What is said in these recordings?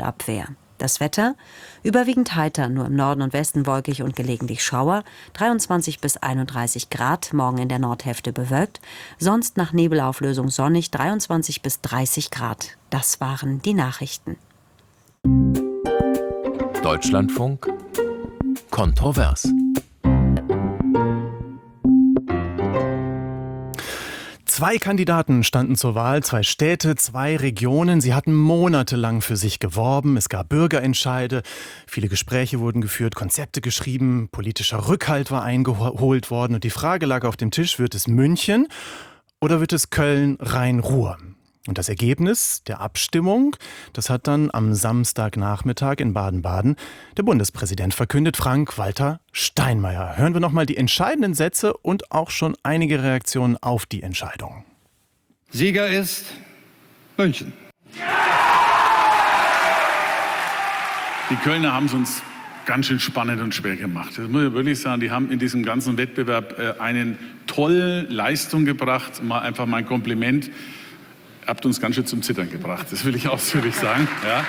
Luftabwehr. Das Wetter? Überwiegend heiter, nur im Norden und Westen wolkig und gelegentlich Schauer, 23 bis 31 Grad, morgen in der Nordhälfte bewölkt, sonst nach Nebelauflösung sonnig, 23 bis 30 Grad. Das waren die Nachrichten. Deutschlandfunk kontrovers. Zwei Kandidaten standen zur Wahl, 2 Städte, 2 Regionen. Sie hatten monatelang für sich geworben. Es gab Bürgerentscheide, viele Gespräche wurden geführt, Konzepte geschrieben, politischer Rückhalt war eingeholt worden. Und die Frage lag auf dem Tisch, wird es München oder wird es Köln, Rhein-Ruhr? Und das Ergebnis der Abstimmung, das hat dann am Samstagnachmittag in Baden-Baden der Bundespräsident verkündet, Frank-Walter Steinmeier. Hören wir nochmal die entscheidenden Sätze und auch schon einige Reaktionen auf die Entscheidung. Sieger ist München. Die Kölner haben es uns ganz schön spannend und schwer gemacht. Das muss ich wirklich sagen. Die haben in diesem ganzen Wettbewerb eine tolle Leistung gebracht. Mal einfach mein Kompliment. Habt uns ganz schön zum Zittern gebracht, das will ich ausführlich sagen. Ja.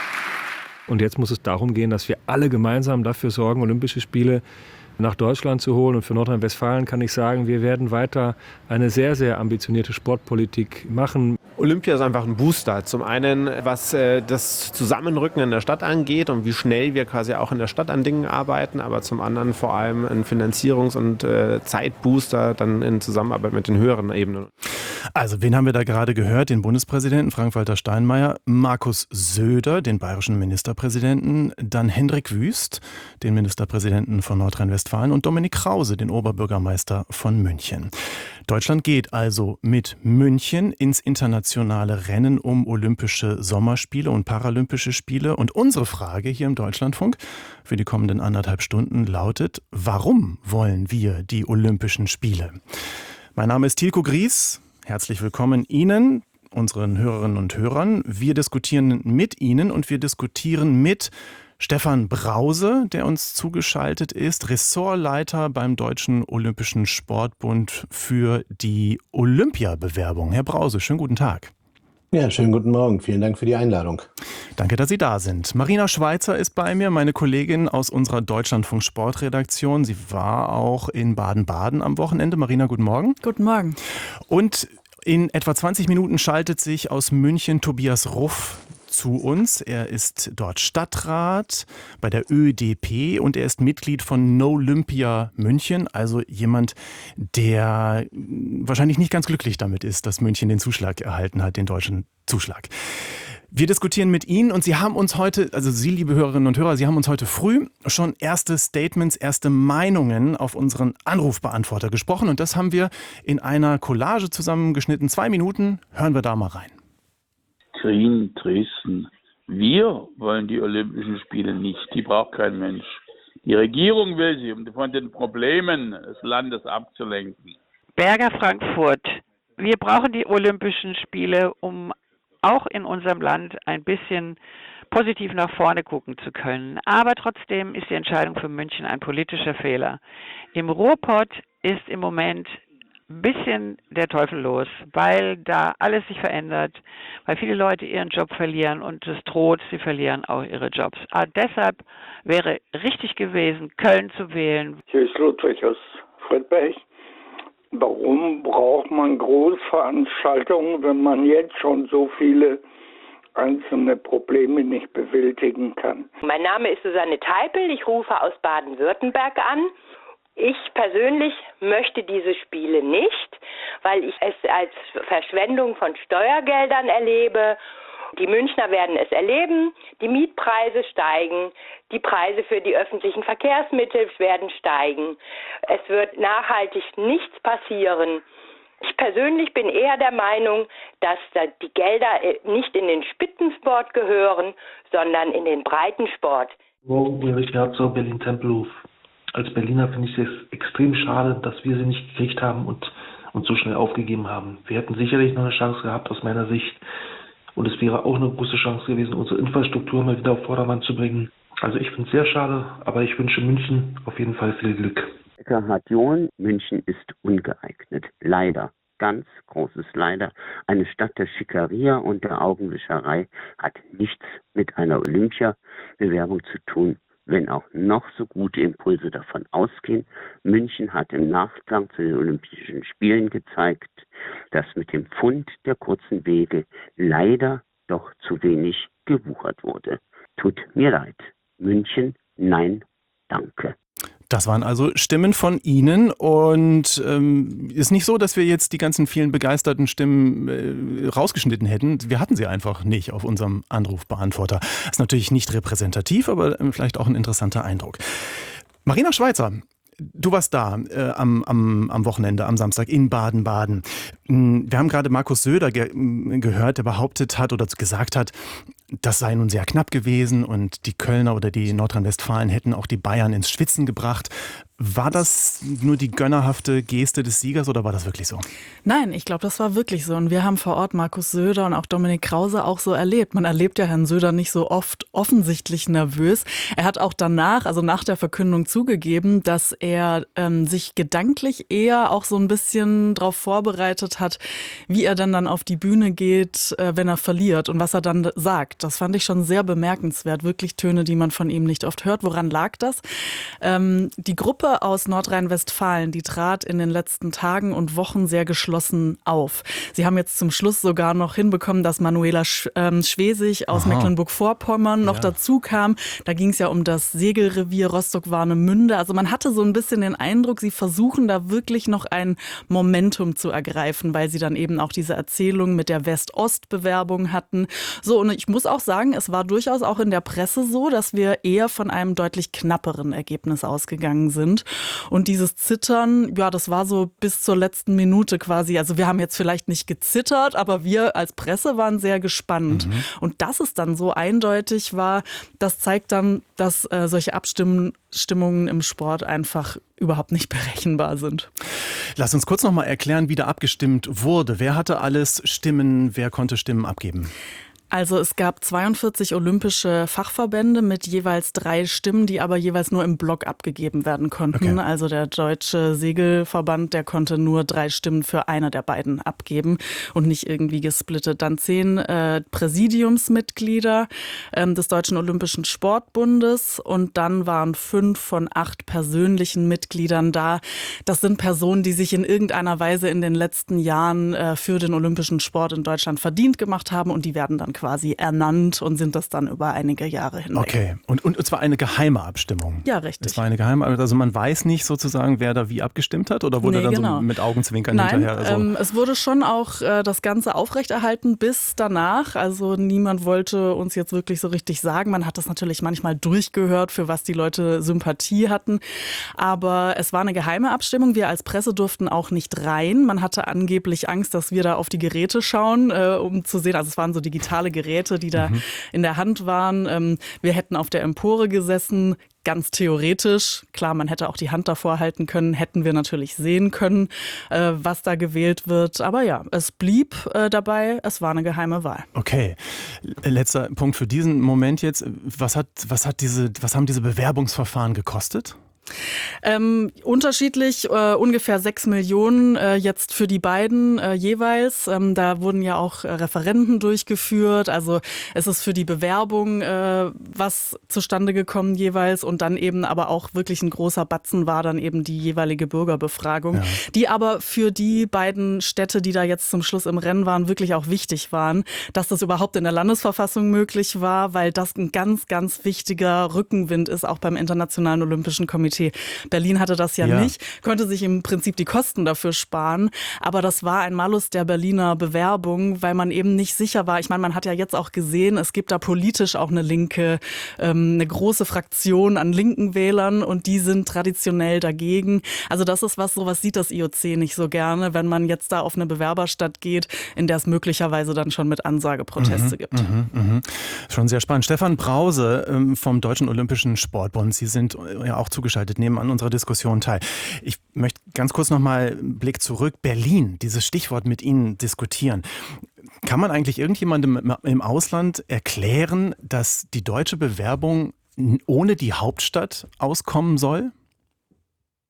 Und jetzt muss es darum gehen, dass wir alle gemeinsam dafür sorgen, Olympische Spiele nach Deutschland zu holen. Und für Nordrhein-Westfalen kann ich sagen, wir werden weiter eine sehr, sehr ambitionierte Sportpolitik machen. Olympia ist einfach ein Booster. Zum einen, was das Zusammenrücken in der Stadt angeht und wie schnell wir quasi auch in der Stadt an Dingen arbeiten, aber zum anderen vor allem ein Finanzierungs- und Zeitbooster dann in Zusammenarbeit mit den höheren Ebenen. Also, wen haben wir da gerade gehört? Den Bundespräsidenten Frank-Walter Steinmeier, Markus Söder, den bayerischen Ministerpräsidenten, dann Hendrik Wüst, den Ministerpräsidenten von Nordrhein-Westfalen und Dominik Krause, den Oberbürgermeister von München. Deutschland geht also mit München ins internationale Rennen um Olympische Sommerspiele und Paralympische Spiele. Und unsere Frage hier im Deutschlandfunk für die kommenden 1,5 Stunden lautet: Warum wollen wir die Olympischen Spiele? Mein Name ist Tilko Gries. Herzlich willkommen Ihnen, unseren Hörerinnen und Hörern. Wir diskutieren mit Ihnen und wir diskutieren mit Stefan Brause, der uns zugeschaltet ist, Ressortleiter beim Deutschen Olympischen Sportbund für die Olympiabewerbung. Herr Brause, schönen guten Tag. Ja, schönen guten Morgen. Vielen Dank für die Einladung. Danke, dass Sie da sind. Marina Schweizer ist bei mir, meine Kollegin aus unserer Deutschlandfunk Sportredaktion. Sie war auch in Baden-Baden am Wochenende. Marina, guten Morgen. Guten Morgen. Und in etwa 20 Minuten schaltet sich aus München Tobias Ruff zu uns. Er ist dort Stadtrat bei der ÖDP und er ist Mitglied von Nolympia München, also jemand, der wahrscheinlich nicht ganz glücklich damit ist, dass München den Zuschlag erhalten hat, den deutschen Zuschlag. Wir diskutieren mit Ihnen und Sie haben uns heute, also Sie, liebe Hörerinnen und Hörer, Sie haben uns heute früh schon erste Statements, erste Meinungen auf unseren Anrufbeantworter gesprochen und das haben wir in einer Collage zusammengeschnitten. 2 Minuten, hören wir da mal rein. Green Dresden. Wir wollen die Olympischen Spiele nicht. Die braucht kein Mensch. Die Regierung will sie, um von den Problemen des Landes abzulenken. Berger Frankfurt. Wir brauchen die Olympischen Spiele, um auch in unserem Land ein bisschen positiv nach vorne gucken zu können. Aber trotzdem ist die Entscheidung für München ein politischer Fehler. Im Ruhrpott ist im Moment ein bisschen der Teufel los, weil da alles sich verändert, weil viele Leute ihren Job verlieren und es droht, sie verlieren auch ihre Jobs. Deshalb wäre richtig gewesen, Köln zu wählen. Hier ist Ludwig aus Friedberg. Warum braucht man Großveranstaltungen, wenn man jetzt schon so viele einzelne Probleme nicht bewältigen kann? Mein Name ist Susanne Teipel, ich rufe aus Baden-Württemberg an. Ich persönlich möchte diese Spiele nicht, weil ich es als Verschwendung von Steuergeldern erlebe. Die Münchner werden es erleben, die Mietpreise steigen, die Preise für die öffentlichen Verkehrsmittel werden steigen. Es wird nachhaltig nichts passieren. Ich persönlich bin eher der Meinung, dass die Gelder nicht in den Spitzensport gehören, sondern in den Breitensport. Ulrich Herzog, Berlin-Tempelhof. Als Berliner finde ich es extrem schade, dass wir sie nicht gekriegt haben und so schnell aufgegeben haben. Wir hätten sicherlich noch eine Chance gehabt aus meiner Sicht. Und es wäre auch eine große Chance gewesen, unsere Infrastruktur mal wieder auf Vordermann zu bringen. Also ich finde es sehr schade, aber ich wünsche München auf jeden Fall viel Glück. Eckhard John, München ist ungeeignet. Leider. ganz großes Leider. Eine Stadt der Schickeria und der Augenwischerei hat nichts mit einer Olympiabewerbung zu tun, wenn auch noch so gute Impulse davon ausgehen. München hat im Nachgang zu den Olympischen Spielen gezeigt, dass mit dem Pfund der kurzen Wege leider doch zu wenig gewuchert wurde. Tut mir leid. München, nein, danke. Das waren also Stimmen von Ihnen und ist nicht so, dass wir jetzt die ganzen vielen begeisterten Stimmen rausgeschnitten hätten. Wir hatten sie einfach nicht auf unserem Anrufbeantworter. Ist natürlich nicht repräsentativ, aber vielleicht auch ein interessanter Eindruck. Marina Schweizer, du warst da am Wochenende, am Samstag in Baden-Baden. Wir haben gerade Markus Söder gehört, der behauptet hat oder gesagt hat, das sei nun sehr knapp gewesen und die Kölner oder die Nordrhein-Westfalen hätten auch die Bayern ins Schwitzen gebracht. War das nur die gönnerhafte Geste des Siegers oder war das wirklich so? Nein, ich glaube, das war wirklich so. Und wir haben vor Ort Markus Söder und auch Dominik Krause auch so erlebt. Man erlebt ja Herrn Söder nicht so oft offensichtlich nervös. Er hat auch danach, also nach der Verkündung zugegeben, dass er sich gedanklich eher auch so ein bisschen darauf vorbereitet hat, wie er dann auf die Bühne geht, wenn er verliert und was er dann sagt. Das fand ich schon sehr bemerkenswert. Wirklich Töne, die man von ihm nicht oft hört. Woran lag das? Die Gruppe aus Nordrhein-Westfalen, die trat in den letzten Tagen und Wochen sehr geschlossen auf. Sie haben jetzt zum Schluss sogar noch hinbekommen, dass Manuela Schwesig aus Mecklenburg-Vorpommern noch dazu kam. Da ging es ja um das Segelrevier Rostock-Warnemünde. Also man hatte so ein bisschen den Eindruck, sie versuchen da wirklich noch ein Momentum zu ergreifen, weil sie dann eben auch diese Erzählung mit der West-Ost-Bewerbung hatten. So, und ich muss auch sagen, es war durchaus auch in der Presse so, dass wir eher von einem deutlich knapperen Ergebnis ausgegangen sind. Und dieses Zittern, ja, das war so bis zur letzten Minute quasi. Also wir haben jetzt vielleicht nicht gezittert, aber wir als Presse waren sehr gespannt. Und dass es dann so eindeutig war, das zeigt dann, dass solche Abstimmungen im Sport einfach überhaupt nicht berechenbar sind. Lass uns kurz noch mal erklären, wie da abgestimmt wurde. Wer hatte alles Stimmen, wer konnte Stimmen abgeben? Also es gab 42 olympische Fachverbände mit jeweils 3 Stimmen, die aber jeweils nur im Block abgegeben werden konnten. Okay. Also der Deutsche Segelverband, der konnte nur 3 Stimmen für eine der beiden abgeben und nicht irgendwie gesplittet. Dann 10 Präsidiumsmitglieder des Deutschen Olympischen Sportbundes und dann waren 5 von 8 persönlichen Mitgliedern da. Das sind Personen, die sich in irgendeiner Weise in den letzten Jahren für den olympischen Sport in Deutschland verdient gemacht haben und die werden dann quasi ernannt und sind das dann über einige Jahre hinweg. Okay, und zwar eine geheime Abstimmung. Ja, richtig. Es war eine geheime, also man weiß nicht sozusagen, wer da wie abgestimmt hat oder wurde so mit Augenzwinkern hinterher? Nein, es wurde schon auch das Ganze aufrechterhalten bis danach. Also niemand wollte uns jetzt wirklich so richtig sagen. Man hat das natürlich manchmal durchgehört, für was die Leute Sympathie hatten. Aber es war eine geheime Abstimmung. Wir als Presse durften auch nicht rein. Man hatte angeblich Angst, dass wir da auf die Geräte schauen, um zu sehen. Also es waren so digitale Geräte, die da in der Hand waren. Wir hätten auf der Empore gesessen, ganz theoretisch. Klar, man hätte auch die Hand davor halten können, hätten wir natürlich sehen können, was da gewählt wird. Aber ja, es blieb dabei, es war eine geheime Wahl. Okay, letzter Punkt für diesen Moment jetzt. Was haben diese Bewerbungsverfahren gekostet? Unterschiedlich, ungefähr 6 Millionen jetzt für die beiden jeweils. Da wurden ja auch Referenden durchgeführt. Also es ist für die Bewerbung was zustande gekommen jeweils und dann eben aber auch wirklich ein großer Batzen war dann eben die jeweilige Bürgerbefragung, die aber für die beiden Städte, die da jetzt zum Schluss im Rennen waren, wirklich auch wichtig waren, dass das überhaupt in der Landesverfassung möglich war, weil das ein ganz, ganz wichtiger Rückenwind ist, auch beim Internationalen Olympischen Komitee. Berlin hatte das ja nicht, konnte sich im Prinzip die Kosten dafür sparen, aber das war ein Malus der Berliner Bewerbung, weil man eben nicht sicher war. Ich meine, man hat ja jetzt auch gesehen, es gibt da politisch auch eine linke, eine große Fraktion an linken Wählern und die sind traditionell dagegen. Also das ist sowas sieht das IOC nicht so gerne, wenn man jetzt da auf eine Bewerberstadt geht, in der es möglicherweise dann schon mit Ansageproteste gibt. Schon sehr spannend. Stefan Brause vom Deutschen Olympischen Sportbund, Sie sind ja auch zugeschaltet, nehmen an unserer Diskussion teil. Ich möchte ganz kurz nochmal einen Blick zurück. Berlin, dieses Stichwort mit Ihnen diskutieren. Kann man eigentlich irgendjemandem im Ausland erklären, dass die deutsche Bewerbung ohne die Hauptstadt auskommen soll?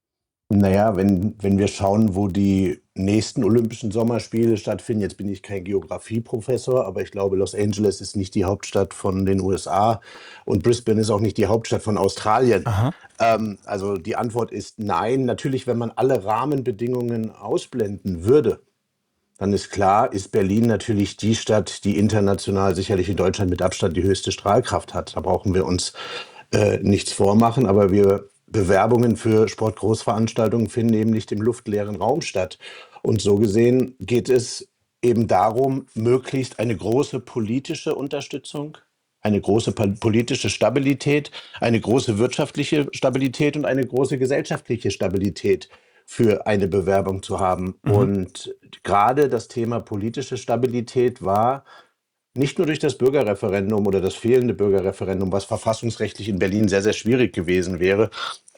Naja, wenn wir schauen, wo die nächsten Olympischen Sommerspiele stattfinden, jetzt bin ich kein Geografieprofessor, aber ich glaube, Los Angeles ist nicht die Hauptstadt von den USA und Brisbane ist auch nicht die Hauptstadt von Australien. Also die Antwort ist nein. Natürlich, wenn man alle Rahmenbedingungen ausblenden würde, dann ist klar, ist Berlin natürlich die Stadt, die international sicherlich in Deutschland mit Abstand die höchste Strahlkraft hat. Da brauchen wir uns nichts vormachen, aber Bewerbungen für Sportgroßveranstaltungen finden eben nicht im luftleeren Raum statt. Und so gesehen geht es eben darum, möglichst eine große politische Unterstützung, eine große politische Stabilität, eine große wirtschaftliche Stabilität und eine große gesellschaftliche Stabilität für eine Bewerbung zu haben. Und gerade das Thema politische Stabilität war nicht nur durch das Bürgerreferendum oder das fehlende Bürgerreferendum, was verfassungsrechtlich in Berlin sehr, sehr schwierig gewesen wäre,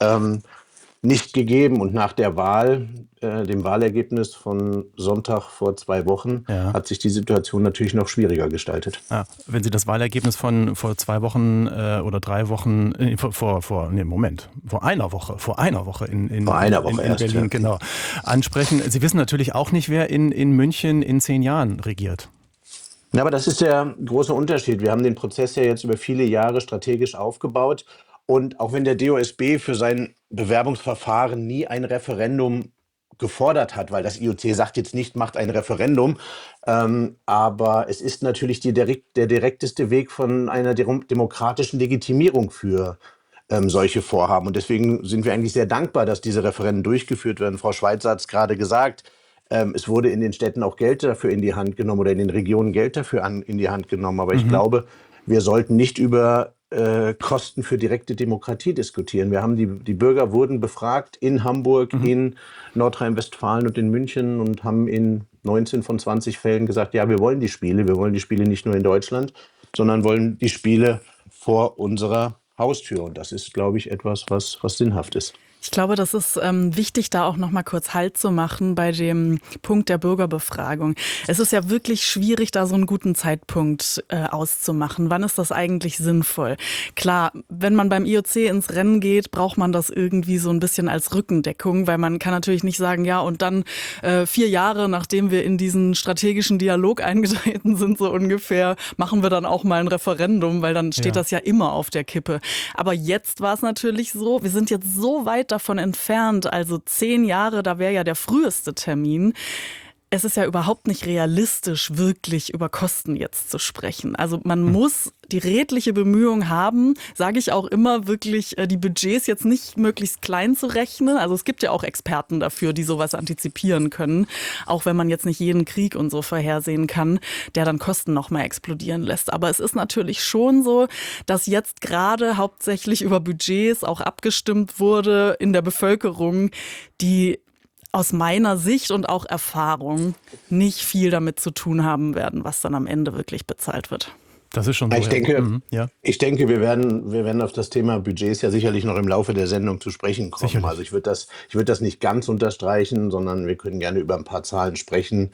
nicht gegeben. Und nach der Wahl, dem Wahlergebnis von Sonntag vor 2 Wochen, hat sich die Situation natürlich noch schwieriger gestaltet. Ja, wenn Sie das Wahlergebnis von vor 2 Wochen oder 3 Wochen, vor einer Woche in Berlin, genau, ansprechen. Sie wissen natürlich auch nicht, wer in München in 10 Jahren regiert. Ja, aber das ist der große Unterschied. Wir haben den Prozess ja jetzt über viele Jahre strategisch aufgebaut. Und auch wenn der DOSB für sein Bewerbungsverfahren nie ein Referendum gefordert hat, weil das IOC sagt jetzt nicht, macht ein Referendum, aber es ist natürlich der direkteste Weg von einer demokratischen Legitimierung für solche Vorhaben. Und deswegen sind wir eigentlich sehr dankbar, dass diese Referenden durchgeführt werden. Frau Schweitzer hat es gerade gesagt. Es wurde in den Städten auch Geld dafür in die Hand genommen oder in den Regionen Geld dafür in die Hand genommen. Aber ich glaube, wir sollten nicht über Kosten für direkte Demokratie diskutieren. Wir haben die Bürger wurden befragt in Hamburg, in Nordrhein-Westfalen und in München und haben in 19 von 20 Fällen gesagt, ja, wir wollen die Spiele. Wir wollen die Spiele nicht nur in Deutschland, sondern wollen die Spiele vor unserer Haustür. Und das ist, glaube ich, etwas, was sinnhaft ist. Ich glaube, das ist wichtig, da auch noch mal kurz Halt zu machen bei dem Punkt der Bürgerbefragung. Es ist ja wirklich schwierig, da so einen guten Zeitpunkt auszumachen. Wann ist das eigentlich sinnvoll? Klar, wenn man beim IOC ins Rennen geht, braucht man das irgendwie so ein bisschen als Rückendeckung, weil man kann natürlich nicht sagen, ja, und dann 4 Jahre, nachdem wir in diesen strategischen Dialog eingetreten sind, so ungefähr, machen wir dann auch mal ein Referendum, weil dann steht das ja immer auf der Kippe. Aber jetzt war es natürlich so, wir sind jetzt so weit davon entfernt, also 10 Jahre, da wäre ja der früheste Termin. Es ist ja überhaupt nicht realistisch, wirklich über Kosten jetzt zu sprechen. Also man muss die redliche Bemühung haben, sage ich auch immer, wirklich die Budgets jetzt nicht möglichst klein zu rechnen. Also es gibt ja auch Experten dafür, die sowas antizipieren können, auch wenn man jetzt nicht jeden Krieg und so vorhersehen kann, der dann Kosten noch mal explodieren lässt. Aber es ist natürlich schon so, dass jetzt gerade hauptsächlich über Budgets auch abgestimmt wurde in der Bevölkerung, die aus meiner Sicht und auch Erfahrung nicht viel damit zu tun haben werden, was dann am Ende wirklich bezahlt wird. Das ist schon so. Ich denke, wir werden auf das Thema Budgets ja sicherlich noch im Laufe der Sendung zu sprechen kommen. Sicherlich. Also ich würde das nicht ganz unterstreichen, sondern wir können gerne über ein paar Zahlen sprechen.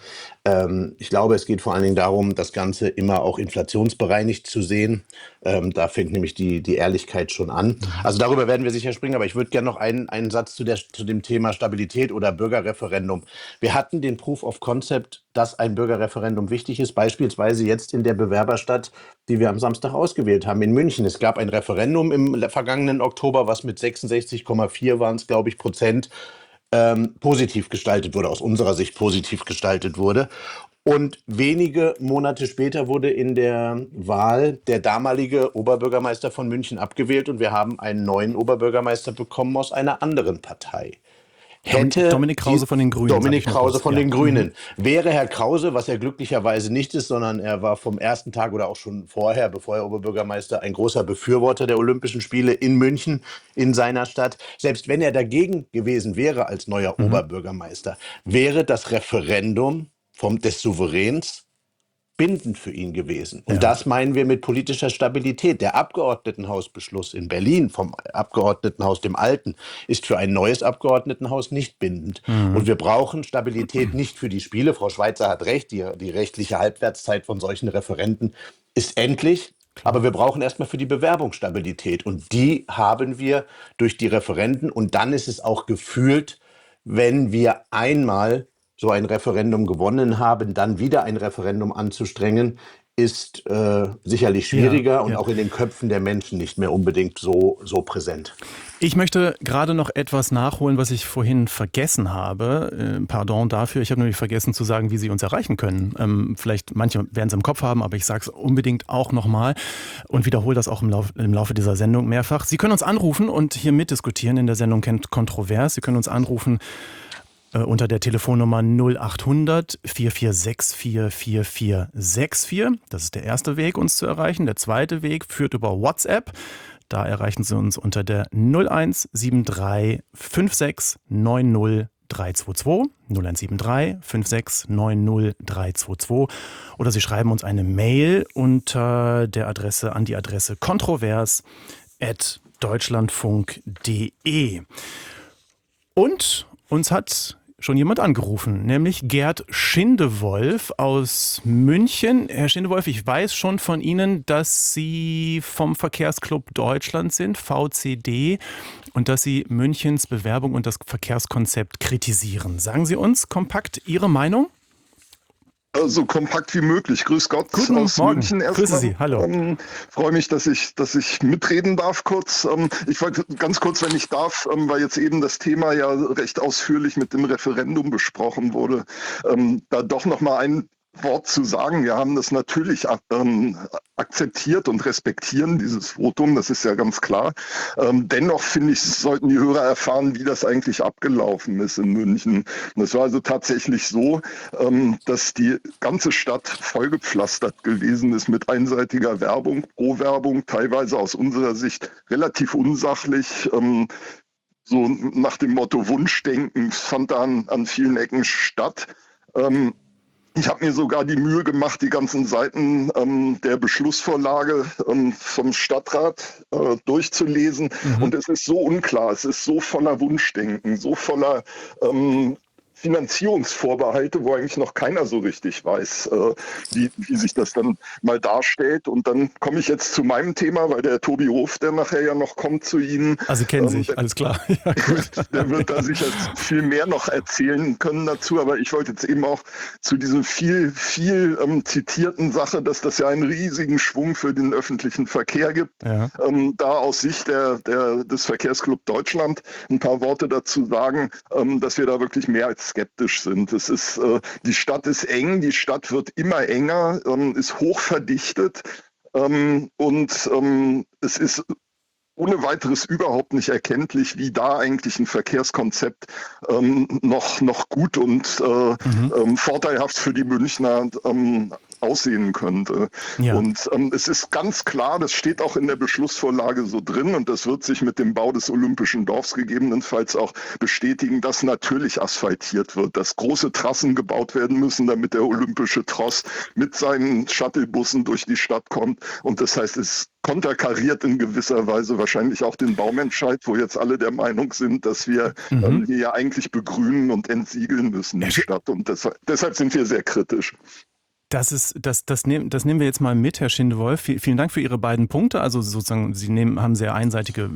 Ich glaube, es geht vor allen Dingen darum, das Ganze immer auch inflationsbereinigt zu sehen. Da fängt nämlich die Ehrlichkeit schon an. Also darüber werden wir sicher sprechen, aber ich würde gerne noch einen Satz zu dem Thema Stabilität oder Bürgerreferendum. Wir hatten den Proof of Concept, dass ein Bürgerreferendum wichtig ist, beispielsweise jetzt in der Bewerberstadt, die wir am Samstag ausgewählt haben, in München. Es gab ein Referendum im vergangenen Oktober, was mit 66,4 waren es, glaube ich, Prozent positiv gestaltet wurde, aus unserer Sicht positiv gestaltet wurde. Und wenige Monate später wurde in der Wahl der damalige Oberbürgermeister von München abgewählt und wir haben einen neuen Oberbürgermeister bekommen aus einer anderen Partei. Dominik Krause von den Grünen. Dominik Krause von den Grünen. Wäre Herr Krause, was er glücklicherweise nicht ist, sondern er war vom ersten Tag oder auch schon vorher, bevor er Oberbürgermeister, ein großer Befürworter der Olympischen Spiele in München, in seiner Stadt. Selbst wenn er dagegen gewesen wäre als neuer Oberbürgermeister, wäre das Referendum des Souveräns bindend für ihn gewesen. Und das meinen wir mit politischer Stabilität. Der Abgeordnetenhausbeschluss in Berlin vom Abgeordnetenhaus, dem Alten, ist für ein neues Abgeordnetenhaus nicht bindend. Und wir brauchen Stabilität nicht für die Spiele. Frau Schweitzer hat recht, die rechtliche Halbwertszeit von solchen Referenden ist endlich. Aber wir brauchen erstmal für die Bewerbung Stabilität. Und die haben wir durch die Referenden. Und dann ist es auch gefühlt wenn wir einmal so ein Referendum gewonnen haben, dann wieder ein Referendum anzustrengen, ist sicherlich schwieriger und auch in den Köpfen der Menschen nicht mehr unbedingt so präsent. Ich möchte gerade noch etwas nachholen, was ich vorhin vergessen habe. Pardon dafür. Ich habe nämlich vergessen zu sagen, wie Sie uns erreichen können. Vielleicht manche werden es im Kopf haben, aber ich sage es unbedingt auch nochmal und wiederhole das auch im Laufe dieser Sendung mehrfach. Sie können uns anrufen und hier mitdiskutieren in der Sendung Kontrovers. Sie können uns anrufen unter der Telefonnummer 0800 4464 4464. Das ist der erste Weg, uns zu erreichen. Der zweite Weg führt über WhatsApp. Da erreichen Sie uns unter der 0173 56 90 322, 0173 56 90 322, oder Sie schreiben uns eine Mail unter der Adresse an die Adresse kontrovers@deutschlandfunk.de. Und uns hat schon jemand angerufen, nämlich Gerd Schindewolf aus München. Herr Schindewolf, ich weiß schon von Ihnen, dass Sie vom Verkehrsclub Deutschland sind, VCD, und dass Sie Münchens Bewerbung und das Verkehrskonzept kritisieren. Sagen Sie uns kompakt Ihre Meinung? So kompakt wie möglich. Grüß Gott. Guten aus Morgen. München erstmal. Grüße Sie, hallo. Freue mich, dass ich mitreden darf kurz. Ich wollte ganz kurz, wenn ich darf, weil jetzt eben das Thema ja recht ausführlich mit dem Referendum besprochen wurde, da doch noch mal ein Wort zu sagen. Wir haben das natürlich akzeptiert und respektieren dieses Votum, das ist ja ganz klar. Dennoch finde ich, sollten die Hörer erfahren, wie das eigentlich abgelaufen ist in München. Und es war also tatsächlich so, dass die ganze Stadt vollgepflastert gewesen ist mit einseitiger Werbung, Pro-Werbung, teilweise aus unserer Sicht relativ unsachlich. So nach dem Motto Wunschdenken fand da an vielen Ecken statt. Ich habe mir sogar die Mühe gemacht, die ganzen Seiten der Beschlussvorlage vom Stadtrat durchzulesen. Und es ist so unklar, es ist so voller Wunschdenken, so voller Finanzierungsvorbehalte, wo eigentlich noch keiner so richtig weiß, wie sich das dann mal darstellt. Und dann komme ich jetzt zu meinem Thema, weil der Tobi Hof, der nachher ja noch kommt zu Ihnen. Also kennen sich, alles klar. Ja, gut. Der wird da sicher viel mehr noch erzählen können dazu. Aber ich wollte jetzt eben auch zu diesem viel zitierten Sache, dass das ja einen riesigen Schwung für den öffentlichen Verkehr gibt. Ja. Da aus Sicht des Verkehrsclub Deutschland ein paar Worte dazu sagen, dass wir da wirklich mehr als skeptisch sind. Die Stadt ist eng, die Stadt wird immer enger, ist hochverdichtet und es ist ohne weiteres überhaupt nicht erkenntlich, wie da eigentlich ein Verkehrskonzept noch gut und vorteilhaft für die Münchner aussehen könnte. Ja. Und es ist ganz klar, das steht auch in der Beschlussvorlage so drin und das wird sich mit dem Bau des Olympischen Dorfs gegebenenfalls auch bestätigen, dass natürlich asphaltiert wird, dass große Trassen gebaut werden müssen, damit der olympische Tross mit seinen Shuttlebussen durch die Stadt kommt. Und das heißt, es konterkariert in gewisser Weise wahrscheinlich auch den Baumentscheid, wo jetzt alle der Meinung sind, dass wir hier ja eigentlich begrünen und entsiegeln müssen, die Stadt. Und deshalb sind wir sehr kritisch. Das nehmen wir jetzt mal mit, Herr Schindewolf. Vielen Dank für Ihre beiden Punkte. Also sozusagen, Sie haben sehr einseitige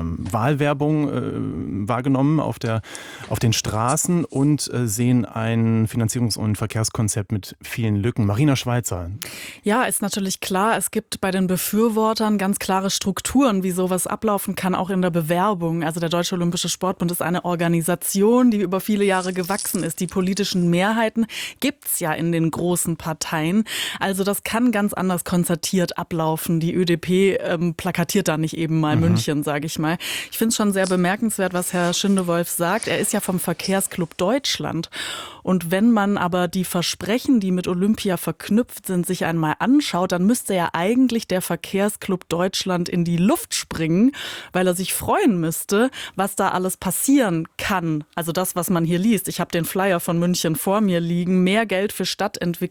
Wahlwerbung wahrgenommen auf den Straßen und sehen ein Finanzierungs- und Verkehrskonzept mit vielen Lücken. Marina Schweizer. Ja, ist natürlich klar, es gibt bei den Befürwortern ganz klare Strukturen, wie sowas ablaufen kann, auch in der Bewerbung. Also der Deutsche Olympische Sportbund ist eine Organisation, die über viele Jahre gewachsen ist. Die politischen Mehrheiten gibt's ja in den großen Parteien. Also das kann ganz anders konzertiert ablaufen. Die ÖDP plakatiert da nicht eben mal München, sage ich mal. Ich finde es schon sehr bemerkenswert, was Herr Schindewolf sagt. Er ist ja vom Verkehrsclub Deutschland. Und wenn man aber die Versprechen, die mit Olympia verknüpft sind, sich einmal anschaut, dann müsste ja eigentlich der Verkehrsclub Deutschland in die Luft springen, weil er sich freuen müsste, was da alles passieren kann. Also das, was man hier liest. Ich habe den Flyer von München vor mir liegen. Mehr Geld für Stadtentwicklung, das steht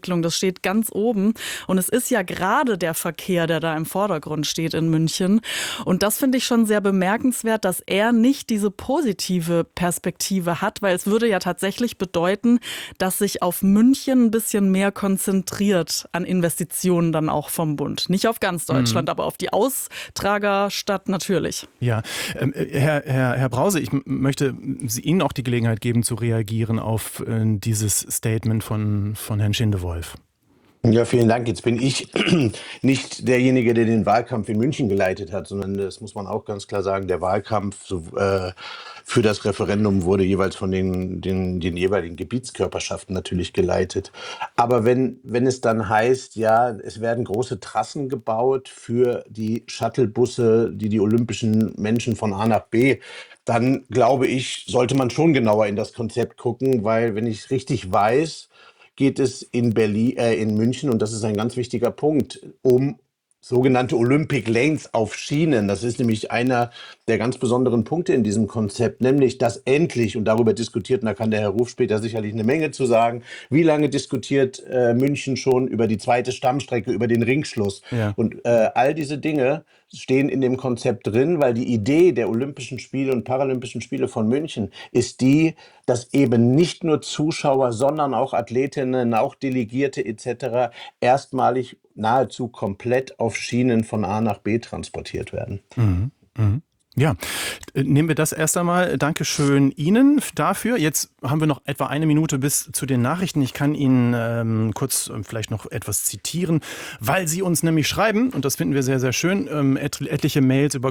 steht ganz oben. Und es ist ja gerade der Verkehr, der da im Vordergrund steht in München. Und das finde ich schon sehr bemerkenswert, dass er nicht diese positive Perspektive hat, weil es würde ja tatsächlich bedeuten, dass sich auf München ein bisschen mehr konzentriert an Investitionen dann auch vom Bund. Nicht auf ganz Deutschland, aber auf die Austragerstadt natürlich. Ja, Herr Brause, ich möchte Ihnen auch die Gelegenheit geben, zu reagieren auf dieses Statement von Herrn Schindewolf. Ja, vielen Dank. Jetzt bin ich nicht derjenige, der den Wahlkampf in München geleitet hat, sondern das muss man auch ganz klar sagen, der Wahlkampf für das Referendum wurde jeweils von den jeweiligen Gebietskörperschaften natürlich geleitet. Aber wenn es dann heißt, ja, es werden große Trassen gebaut für die Shuttlebusse, die olympischen Menschen von A nach B, dann glaube ich, sollte man schon genauer in das Konzept gucken, weil wenn ich richtig weiß, geht es in München, und das ist ein ganz wichtiger Punkt, um sogenannte Olympic Lanes auf Schienen. Das ist nämlich einer der ganz besonderen Punkte in diesem Konzept, nämlich dass endlich, und darüber diskutiert, und da kann der Herr Ruf später sicherlich eine Menge zu sagen, wie lange diskutiert München schon über die zweite Stammstrecke, über den Ringschluss. Ja. Und all diese Dinge stehen in dem Konzept drin, weil die Idee der Olympischen Spiele und Paralympischen Spiele von München ist die, dass eben nicht nur Zuschauer, sondern auch Athletinnen, auch Delegierte etc. erstmalig nahezu komplett auf Schienen von A nach B transportiert werden. Mhm. Mhm. Ja, nehmen wir das erst einmal. Dankeschön Ihnen dafür. Jetzt haben wir noch etwa eine Minute bis zu den Nachrichten. Ich kann Ihnen kurz vielleicht noch etwas zitieren, weil Sie uns nämlich schreiben, und das finden wir sehr, sehr schön, etliche Mails über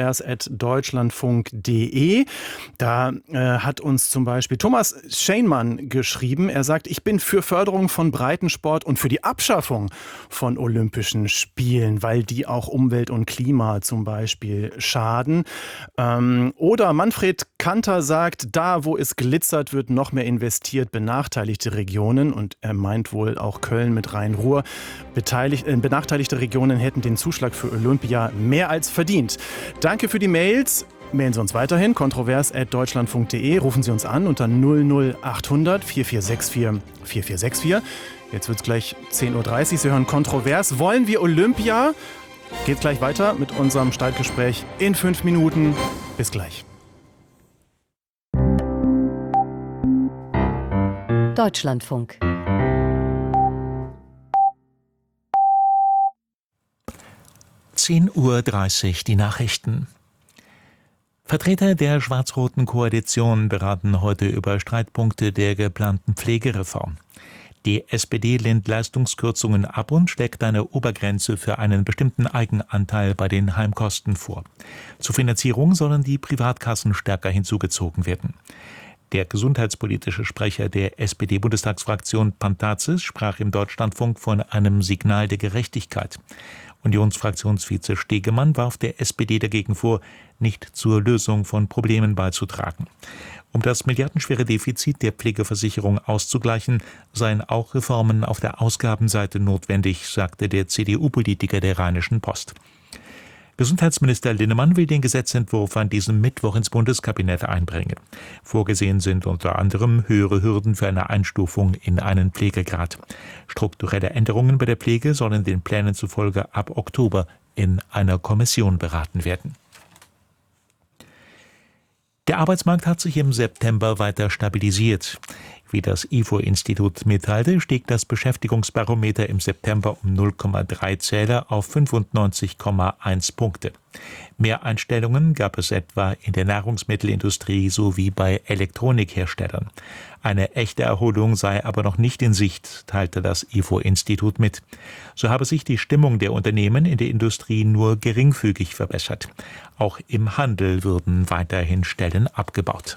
kontrovers@deutschlandfunk.de. Da hat uns zum Beispiel Thomas Scheinmann geschrieben. Er sagt, ich bin für Förderung von Breitensport und für die Abschaffung von Olympischen Spielen, weil die auch Umwelt und Klima zum Beispiel schaden. Oder Manfred Kanter sagt, da wo es glitzert, wird noch mehr investiert, benachteiligte Regionen, und er meint wohl auch Köln mit Rhein-Ruhr, benachteiligte Regionen hätten den Zuschlag für Olympia mehr als verdient. Danke für die Mails. Mailen Sie uns weiterhin, kontrovers@deutschlandfunk.de. Rufen Sie uns an unter 00800 4464 4464. Jetzt wird es gleich 10.30 Uhr. Sie hören Kontrovers. Wollen wir Olympia? Geht gleich weiter mit unserem Streitgespräch in 5 Minuten. Bis gleich. Deutschlandfunk. (10:30 Uhr) die Nachrichten. Vertreter der schwarz-roten Koalition beraten heute über Streitpunkte der geplanten Pflegereform. Die SPD lehnt Leistungskürzungen ab und steckt eine Obergrenze für einen bestimmten Eigenanteil bei den Heimkosten vor. Zur Finanzierung sollen die Privatkassen stärker hinzugezogen werden. Der gesundheitspolitische Sprecher der SPD-Bundestagsfraktion Pantazis sprach im Deutschlandfunk von einem Signal der Gerechtigkeit. Unionsfraktionsvize Stegemann warf der SPD dagegen vor, nicht zur Lösung von Problemen beizutragen. Um das milliardenschwere Defizit der Pflegeversicherung auszugleichen, seien auch Reformen auf der Ausgabenseite notwendig, sagte der CDU-Politiker der Rheinischen Post. Gesundheitsminister Linnemann will den Gesetzentwurf an diesem Mittwoch ins Bundeskabinett einbringen. Vorgesehen sind unter anderem höhere Hürden für eine Einstufung in einen Pflegegrad. Strukturelle Änderungen bei der Pflege sollen den Plänen zufolge ab Oktober in einer Kommission beraten werden. Der Arbeitsmarkt hat sich im September weiter stabilisiert. Wie das IFO-Institut mitteilte, stieg das Beschäftigungsbarometer im September um 0,3 Zähler auf 95,1 Punkte. Mehr Einstellungen gab es etwa in der Nahrungsmittelindustrie sowie bei Elektronikherstellern. Eine echte Erholung sei aber noch nicht in Sicht, teilte das IFO-Institut mit. So habe sich die Stimmung der Unternehmen in der Industrie nur geringfügig verbessert. Auch im Handel würden weiterhin Stellen abgebaut.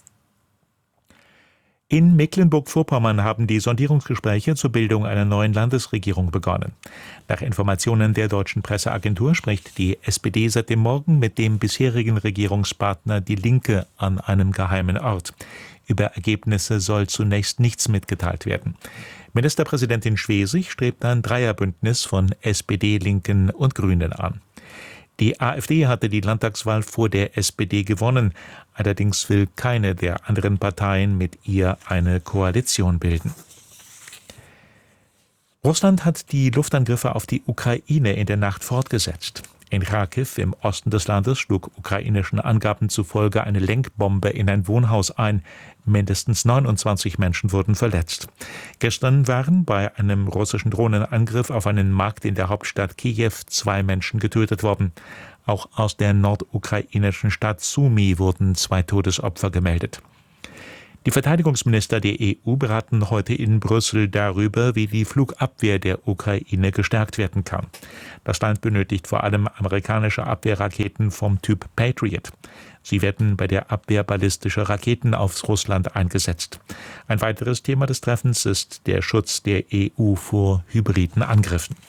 In Mecklenburg-Vorpommern haben die Sondierungsgespräche zur Bildung einer neuen Landesregierung begonnen. Nach Informationen der deutschen Presseagentur spricht die SPD seit dem Morgen mit dem bisherigen Regierungspartner Die Linke an einem geheimen Ort. Über Ergebnisse soll zunächst nichts mitgeteilt werden. Ministerpräsidentin Schwesig strebt ein Dreierbündnis von SPD, Linken und Grünen an. Die AfD hatte die Landtagswahl vor der SPD gewonnen. Allerdings will keine der anderen Parteien mit ihr eine Koalition bilden. Russland hat die Luftangriffe auf die Ukraine in der Nacht fortgesetzt. In Kharkiv im Osten des Landes schlug ukrainischen Angaben zufolge eine Lenkbombe in ein Wohnhaus ein. Mindestens 29 Menschen wurden verletzt. Gestern waren bei einem russischen Drohnenangriff auf einen Markt in der Hauptstadt Kiew 2 Menschen getötet worden. Auch aus der nordukrainischen Stadt Sumy wurden 2 Todesopfer gemeldet. Die Verteidigungsminister der EU beraten heute in Brüssel darüber, wie die Flugabwehr der Ukraine gestärkt werden kann. Das Land benötigt vor allem amerikanische Abwehrraketen vom Typ Patriot. Sie werden bei der Abwehr ballistischer Raketen auf Russland eingesetzt. Ein weiteres Thema des Treffens ist der Schutz der EU vor hybriden Angriffen.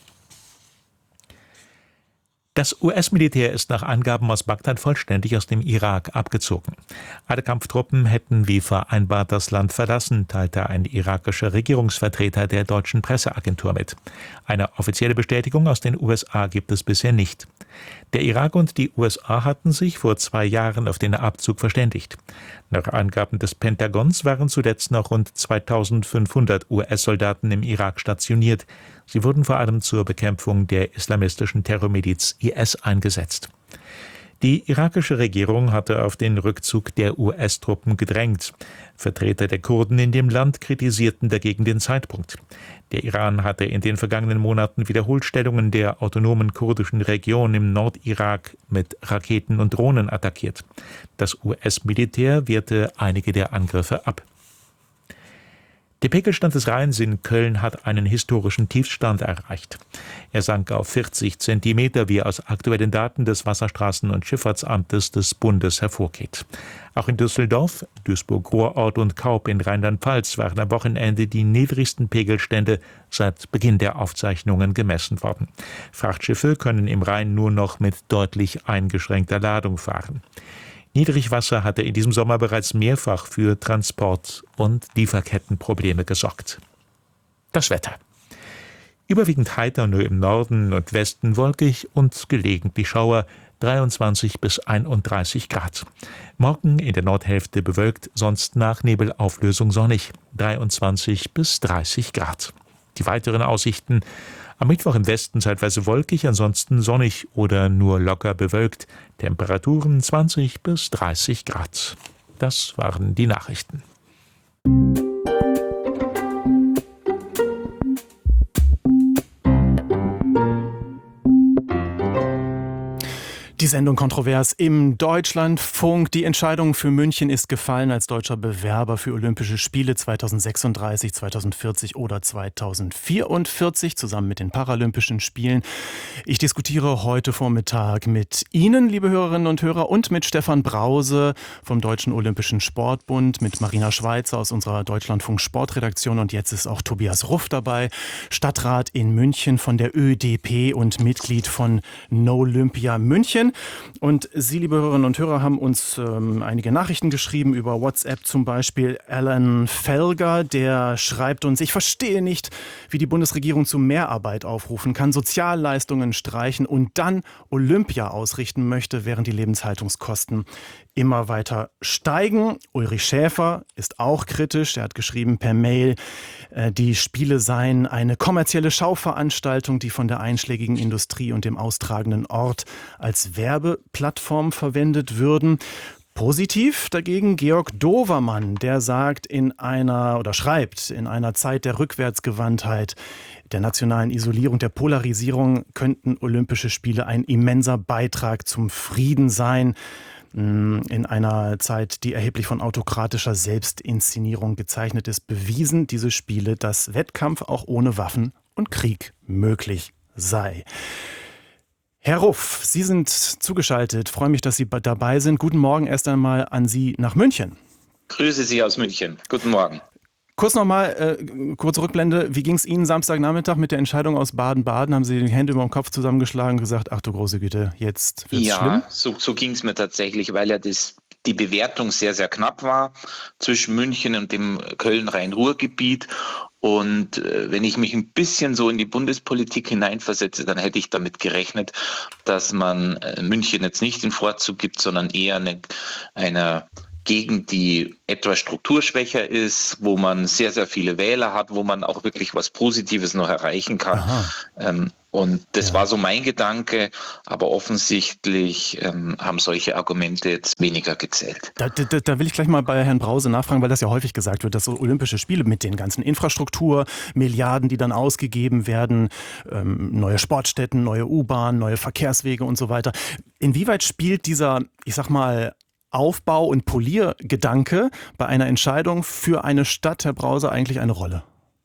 Das US-Militär ist nach Angaben aus Bagdad vollständig aus dem Irak abgezogen. Alle Kampftruppen hätten wie vereinbart das Land verlassen, teilte ein irakischer Regierungsvertreter der deutschen Presseagentur mit. Eine offizielle Bestätigung aus den USA gibt es bisher nicht. Der Irak und die USA hatten sich vor 2 Jahren auf den Abzug verständigt. Nach Angaben des Pentagons waren zuletzt noch rund 2500 US-Soldaten im Irak stationiert. Sie wurden vor allem zur Bekämpfung der islamistischen Terrormiliz IS eingesetzt. Die irakische Regierung hatte auf den Rückzug der US-Truppen gedrängt. Vertreter der Kurden in dem Land kritisierten dagegen den Zeitpunkt. Der Iran hatte in den vergangenen Monaten wiederholt Stellungen der autonomen kurdischen Region im Nordirak mit Raketen und Drohnen attackiert. Das US-Militär wehrte einige der Angriffe ab. Der Pegelstand des Rheins in Köln hat einen historischen Tiefstand erreicht. Er sank auf 40 Zentimeter, wie aus aktuellen Daten des Wasserstraßen- und Schifffahrtsamtes des Bundes hervorgeht. Auch in Düsseldorf, Duisburg-Ruhrort und Kaub in Rheinland-Pfalz waren am Wochenende die niedrigsten Pegelstände seit Beginn der Aufzeichnungen gemessen worden. Frachtschiffe können im Rhein nur noch mit deutlich eingeschränkter Ladung fahren. Niedrigwasser hatte in diesem Sommer bereits mehrfach für Transport- und Lieferkettenprobleme gesorgt. Das Wetter. Überwiegend heiter, nur im Norden und Westen wolkig und gelegentlich Schauer, 23 bis 31 Grad. Morgen in der Nordhälfte bewölkt, sonst nach Nebelauflösung sonnig, 23 bis 30 Grad. Die weiteren Aussichten: am Mittwoch im Westen zeitweise wolkig, ansonsten sonnig oder nur locker bewölkt. Temperaturen 20 bis 30 Grad. Das waren die Nachrichten. Die Sendung Kontrovers im Deutschlandfunk. Die Entscheidung für München ist gefallen als deutscher Bewerber für Olympische Spiele 2036, 2040 oder 2044 zusammen mit den Paralympischen Spielen. Ich diskutiere heute Vormittag mit Ihnen, liebe Hörerinnen und Hörer, und mit Stefan Brause vom Deutschen Olympischen Sportbund, mit Marina Schweizer aus unserer Deutschlandfunk Sportredaktion, und jetzt ist auch Tobias Ruff dabei, Stadtrat in München von der ÖDP und Mitglied von Nolympia München. Und Sie, liebe Hörerinnen und Hörer, haben uns einige Nachrichten geschrieben über WhatsApp, zum Beispiel Alan Felger, der schreibt uns: Ich verstehe nicht, wie die Bundesregierung zu Mehrarbeit aufrufen kann, Sozialleistungen streichen und dann Olympia ausrichten möchte, während die Lebenshaltungskosten immer weiter steigen. Ulrich Schäfer ist auch kritisch. Er hat geschrieben per Mail, die Spiele seien eine kommerzielle Schauveranstaltung, die von der einschlägigen Industrie und dem austragenden Ort als Werbeplattform verwendet würden. Positiv dagegen Georg Dovermann, der schreibt, in einer Zeit der Rückwärtsgewandtheit, der nationalen Isolierung, der Polarisierung könnten Olympische Spiele ein immenser Beitrag zum Frieden sein. In einer Zeit, die erheblich von autokratischer Selbstinszenierung gezeichnet ist, bewiesen diese Spiele, dass Wettkampf auch ohne Waffen und Krieg möglich sei. Herr Ruff, Sie sind zugeschaltet. Ich freue mich, dass Sie dabei sind. Guten Morgen erst einmal an Sie nach München. Grüße Sie aus München. Guten Morgen. Kurz nochmal, kurze Rückblende. Wie ging es Ihnen Samstagnachmittag mit der Entscheidung aus Baden-Baden? Haben Sie die Hände über den Kopf zusammengeschlagen und gesagt, ach du große Güte, jetzt wird's schlimm? Ja, so ging es mir tatsächlich, weil ja die Bewertung sehr, sehr knapp war zwischen München und dem Köln-Rhein-Ruhr-Gebiet. Und wenn ich mich ein bisschen so in die Bundespolitik hineinversetze, dann hätte ich damit gerechnet, dass man München jetzt nicht den Vorzug gibt, sondern eher einer Gegend, die etwas strukturschwächer ist, wo man sehr, sehr viele Wähler hat, wo man auch wirklich was Positives noch erreichen kann. Und das war so mein Gedanke, aber offensichtlich haben solche Argumente jetzt weniger gezählt. Da will ich gleich mal bei Herrn Brause nachfragen, weil das ja häufig gesagt wird, dass so Olympische Spiele mit den ganzen Infrastrukturmilliarden, die dann ausgegeben werden, neue Sportstätten, neue U-Bahnen, neue Verkehrswege und so weiter. Inwieweit spielt dieser, ich sag mal, Aufbau- und Poliergedanke bei einer Entscheidung für eine Stadt, Herr Brause, eigentlich eine Rolle?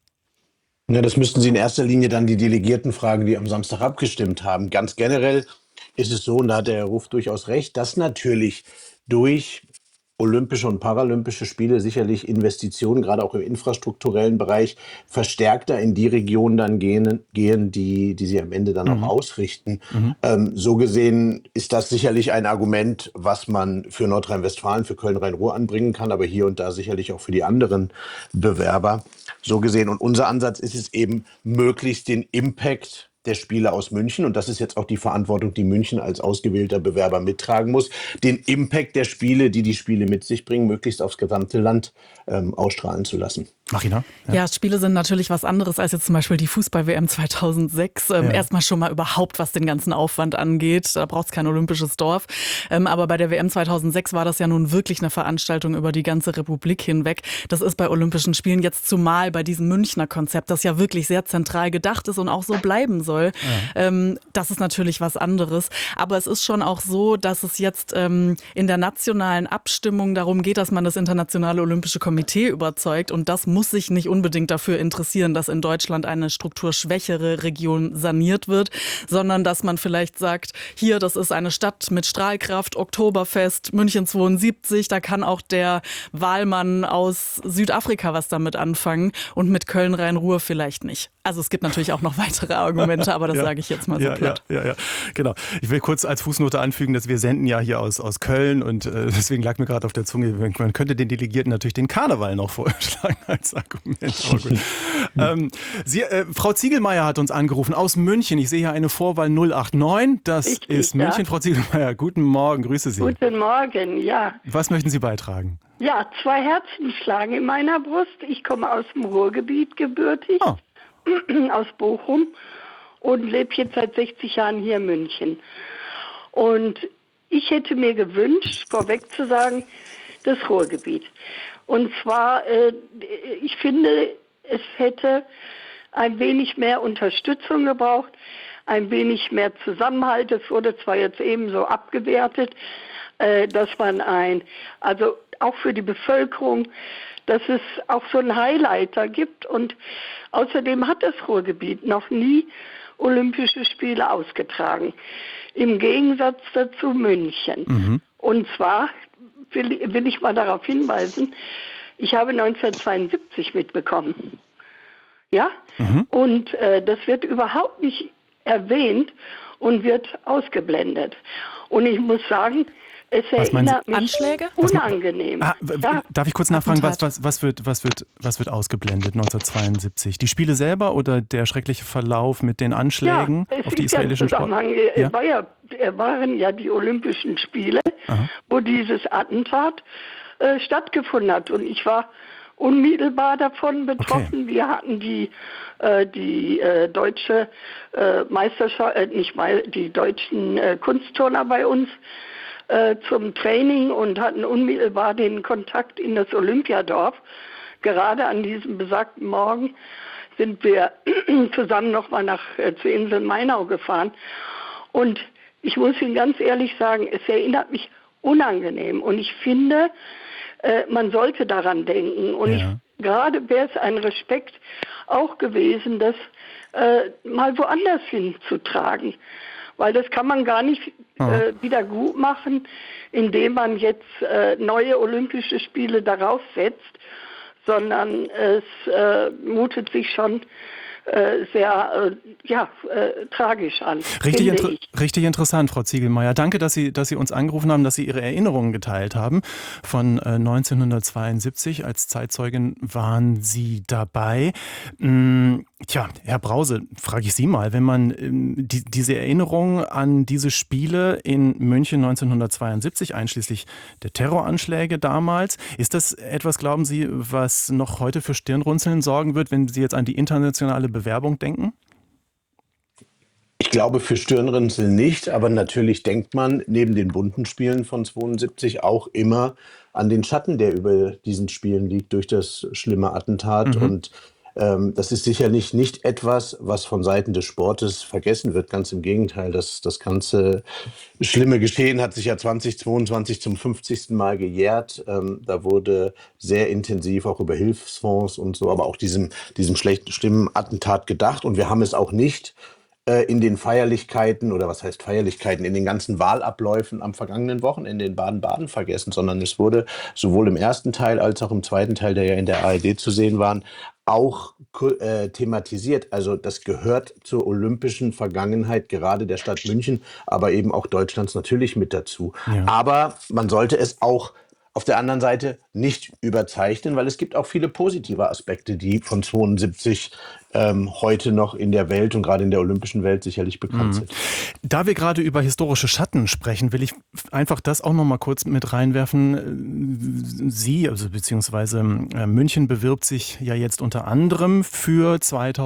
Ja, das müssten Sie in erster Linie dann die Delegierten fragen, die am Samstag abgestimmt haben. Ganz generell ist es so, und da hat der Herr Ruf durchaus recht, dass natürlich durch Olympische und Paralympische Spiele sicherlich Investitionen, gerade auch im infrastrukturellen Bereich, verstärkter in die Regionen dann gehen, die sie am Ende dann auch ausrichten. So gesehen ist das sicherlich ein Argument, was man für Nordrhein-Westfalen, für Köln-Rhein-Ruhr anbringen kann, aber hier und da sicherlich auch für die anderen Bewerber. So gesehen. Und unser Ansatz ist es eben, möglichst den Impact der Spiele aus München, und das ist jetzt auch die Verantwortung, die München als ausgewählter Bewerber mittragen muss, den Impact der Spiele, die die Spiele mit sich bringen, möglichst aufs gesamte Land ausstrahlen zu lassen. Marina? Ja, Spiele sind natürlich was anderes als jetzt zum Beispiel die Fußball-WM 2006. Erstmal schon mal überhaupt, was den ganzen Aufwand angeht. Da braucht es kein olympisches Dorf. Aber bei der WM 2006 war das ja nun wirklich eine Veranstaltung über die ganze Republik hinweg. Das ist bei Olympischen Spielen jetzt zumal bei diesem Münchner Konzept, das ja wirklich sehr zentral gedacht ist und auch so bleiben soll. Das ist natürlich was anderes. Aber es ist schon auch so, dass es jetzt in der nationalen Abstimmung darum geht, dass man das Internationale Olympische Komitee überzeugt. Und das muss sich nicht unbedingt dafür interessieren, dass in Deutschland eine strukturschwächere Region saniert wird, sondern dass man vielleicht sagt, hier, das ist eine Stadt mit Strahlkraft, Oktoberfest, München 72, da kann auch der Wahlmann aus Südafrika was damit anfangen und mit Köln-Rhein-Ruhr vielleicht nicht. Also es gibt natürlich auch noch weitere Argumente, aber das sage ich jetzt mal so platt. Ja, genau. Ich will kurz als Fußnote anfügen, dass wir senden ja hier aus Köln und deswegen lag mir gerade auf der Zunge, man könnte den Delegierten natürlich den Karneval noch vorschlagen als Argument. Frau Ziegelmeier hat uns angerufen aus München. Ich sehe hier eine Vorwahl 089. Das ist München. Ja. Frau Ziegelmeier, guten Morgen, grüße Sie. Guten Morgen, ja. Was möchten Sie beitragen? Ja, 2 Herzen schlagen in meiner Brust. Ich komme aus dem Ruhrgebiet gebürtig, aus Bochum und lebe jetzt seit 60 Jahren hier in München. Und ich hätte mir gewünscht, vorweg zu sagen, das Ruhrgebiet. Und zwar, ich finde, es hätte ein wenig mehr Unterstützung gebraucht, ein wenig mehr Zusammenhalt. Es wurde zwar jetzt eben so abgewertet, dass man also auch für die Bevölkerung, dass es auch so einen Highlighter gibt. Und außerdem hat das Ruhrgebiet noch nie Olympische Spiele ausgetragen. Im Gegensatz dazu München. Und zwar will ich mal darauf hinweisen, ich habe 1972 mitbekommen. Ja? Und das wird überhaupt nicht erwähnt und wird ausgeblendet. Und ich muss sagen, es erinnert mich Anschläge? Unangenehm. Darf ich kurz nachfragen, was wird ausgeblendet 1972? Die Spiele selber oder der schreckliche Verlauf mit den Anschlägen auf die israelischen Sportler? Waren ja die Olympischen Spiele, wo dieses Attentat stattgefunden hat. Und ich war unmittelbar davon betroffen. Okay. Wir hatten die deutsche Meisterschaft, die deutschen Kunstturner bei uns zum Training und hatten unmittelbar den Kontakt in das Olympiadorf. Gerade an diesem besagten Morgen sind wir zusammen nochmal zur Insel Mainau gefahren. Und ich muss Ihnen ganz ehrlich sagen, es erinnert mich unangenehm. Und ich finde, man sollte daran denken. Und gerade wäre es ein Respekt auch gewesen, das mal woanders hinzutragen. Weil das kann man gar nicht wieder gut machen, indem man jetzt neue Olympische Spiele darauf setzt, sondern es mutet sich schon sehr tragisch an. Richtig interessant, Frau Ziegelmeier. Danke, dass Sie uns angerufen haben, dass Sie Ihre Erinnerungen geteilt haben. Von 1972 als Zeitzeugin waren Sie dabei. Tja, Herr Brause, frage ich Sie mal, wenn man diese Erinnerung an diese Spiele in München 1972, einschließlich der Terroranschläge damals, ist das etwas, glauben Sie, was noch heute für Stirnrunzeln sorgen wird, wenn Sie jetzt an die internationale Bewerbung denken? Ich glaube für Stirnrunzeln nicht, aber natürlich denkt man neben den bunten Spielen von 72 auch immer an den Schatten, der über diesen Spielen liegt durch das schlimme Attentat. Und das ist sicherlich nicht etwas, was von Seiten des Sportes vergessen wird. Ganz im Gegenteil, das ganze schlimme Geschehen hat sich ja 2022 zum 50. Mal gejährt. Da wurde sehr intensiv auch über Hilfsfonds und so, aber auch diesem schlimmen Attentat gedacht. Und wir haben es auch nicht in den Feierlichkeiten, oder was heißt Feierlichkeiten, in den ganzen Wahlabläufen am vergangenen Wochenende in Baden-Baden vergessen, sondern es wurde sowohl im ersten Teil als auch im zweiten Teil, der ja in der ARD zu sehen waren, auch thematisiert. Also das gehört zur olympischen Vergangenheit, gerade der Stadt München, aber eben auch Deutschlands natürlich mit dazu. Ja. Aber man sollte es auch auf der anderen Seite nicht überzeichnen, weil es gibt auch viele positive Aspekte, die von 72 heute noch in der Welt und gerade in der olympischen Welt sicherlich bekannt sind. Da wir gerade über historische Schatten sprechen, will ich einfach das auch noch mal kurz mit reinwerfen. Sie, also beziehungsweise München bewirbt sich ja jetzt unter anderem für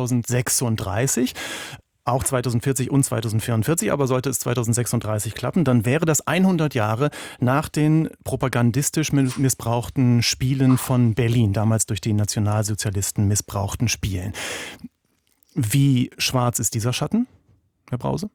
2036. Auch 2040 und 2044, aber sollte es 2036 klappen, dann wäre das 100 Jahre nach den propagandistisch missbrauchten Spielen von Berlin, damals durch die Nationalsozialisten missbrauchten Spielen. Wie schwarz ist dieser Schatten, Herr Brause?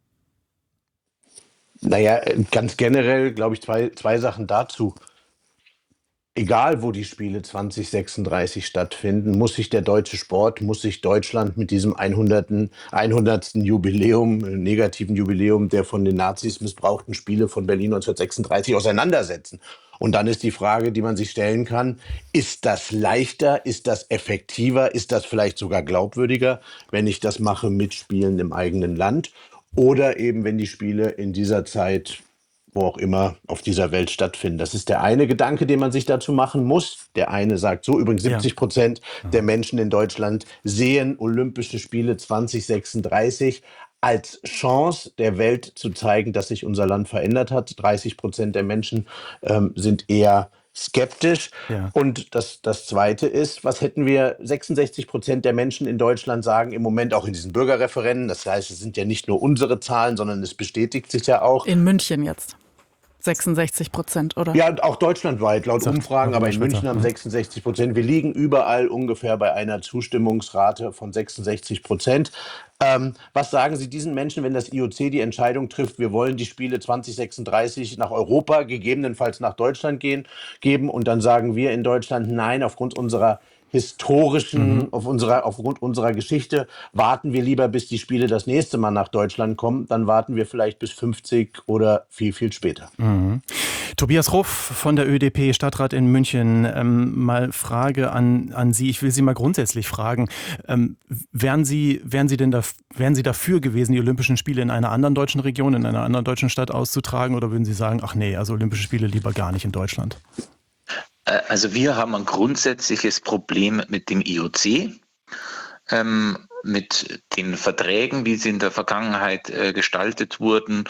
Naja, ganz generell glaube ich zwei Sachen dazu. Egal, wo die Spiele 2036 stattfinden, muss sich der deutsche Sport, muss sich Deutschland mit diesem 100. Jubiläum, negativen Jubiläum der von den Nazis missbrauchten Spiele von Berlin 1936 auseinandersetzen. Und dann ist die Frage, die man sich stellen kann, ist das leichter, ist das effektiver, ist das vielleicht sogar glaubwürdiger, wenn ich das mache mit Spielen im eigenen Land oder eben, wenn die Spiele in dieser Zeit wo auch immer auf dieser Welt stattfinden. Das ist der eine Gedanke, den man sich dazu machen muss. Der eine sagt so, übrigens 70% der Menschen in Deutschland sehen Olympische Spiele 2036 als Chance der Welt zu zeigen, dass sich unser Land verändert hat. 30% der Menschen sind eher skeptisch. Ja. Und das Zweite ist, was hätten wir, 66% der Menschen in Deutschland sagen im Moment auch in diesen Bürgerreferenden, das heißt, es sind ja nicht nur unsere Zahlen, sondern es bestätigt sich ja auch. In München jetzt. 66%, oder? Ja, auch deutschlandweit, laut Umfragen, aber in München haben 66%. Wir liegen überall ungefähr bei einer Zustimmungsrate von 66%. Was sagen Sie diesen Menschen, wenn das IOC die Entscheidung trifft, wir wollen die Spiele 2036 nach Europa, gegebenenfalls nach Deutschland geben und dann sagen wir in Deutschland, nein, aufgrund unserer aufgrund unserer Geschichte warten wir lieber, bis die Spiele das nächste Mal nach Deutschland kommen. Dann warten wir vielleicht bis 50 oder viel, viel später. Tobias Ruff von der ÖDP, Stadtrat in München. Mal Frage an Sie. Ich will Sie mal grundsätzlich fragen. Wären Sie dafür gewesen, die Olympischen Spiele in einer anderen deutschen Region, in einer anderen deutschen Stadt auszutragen? Oder würden Sie sagen, ach nee, also Olympische Spiele lieber gar nicht in Deutschland? Also wir haben ein grundsätzliches Problem mit dem IOC, mit den Verträgen, wie sie in der Vergangenheit gestaltet wurden.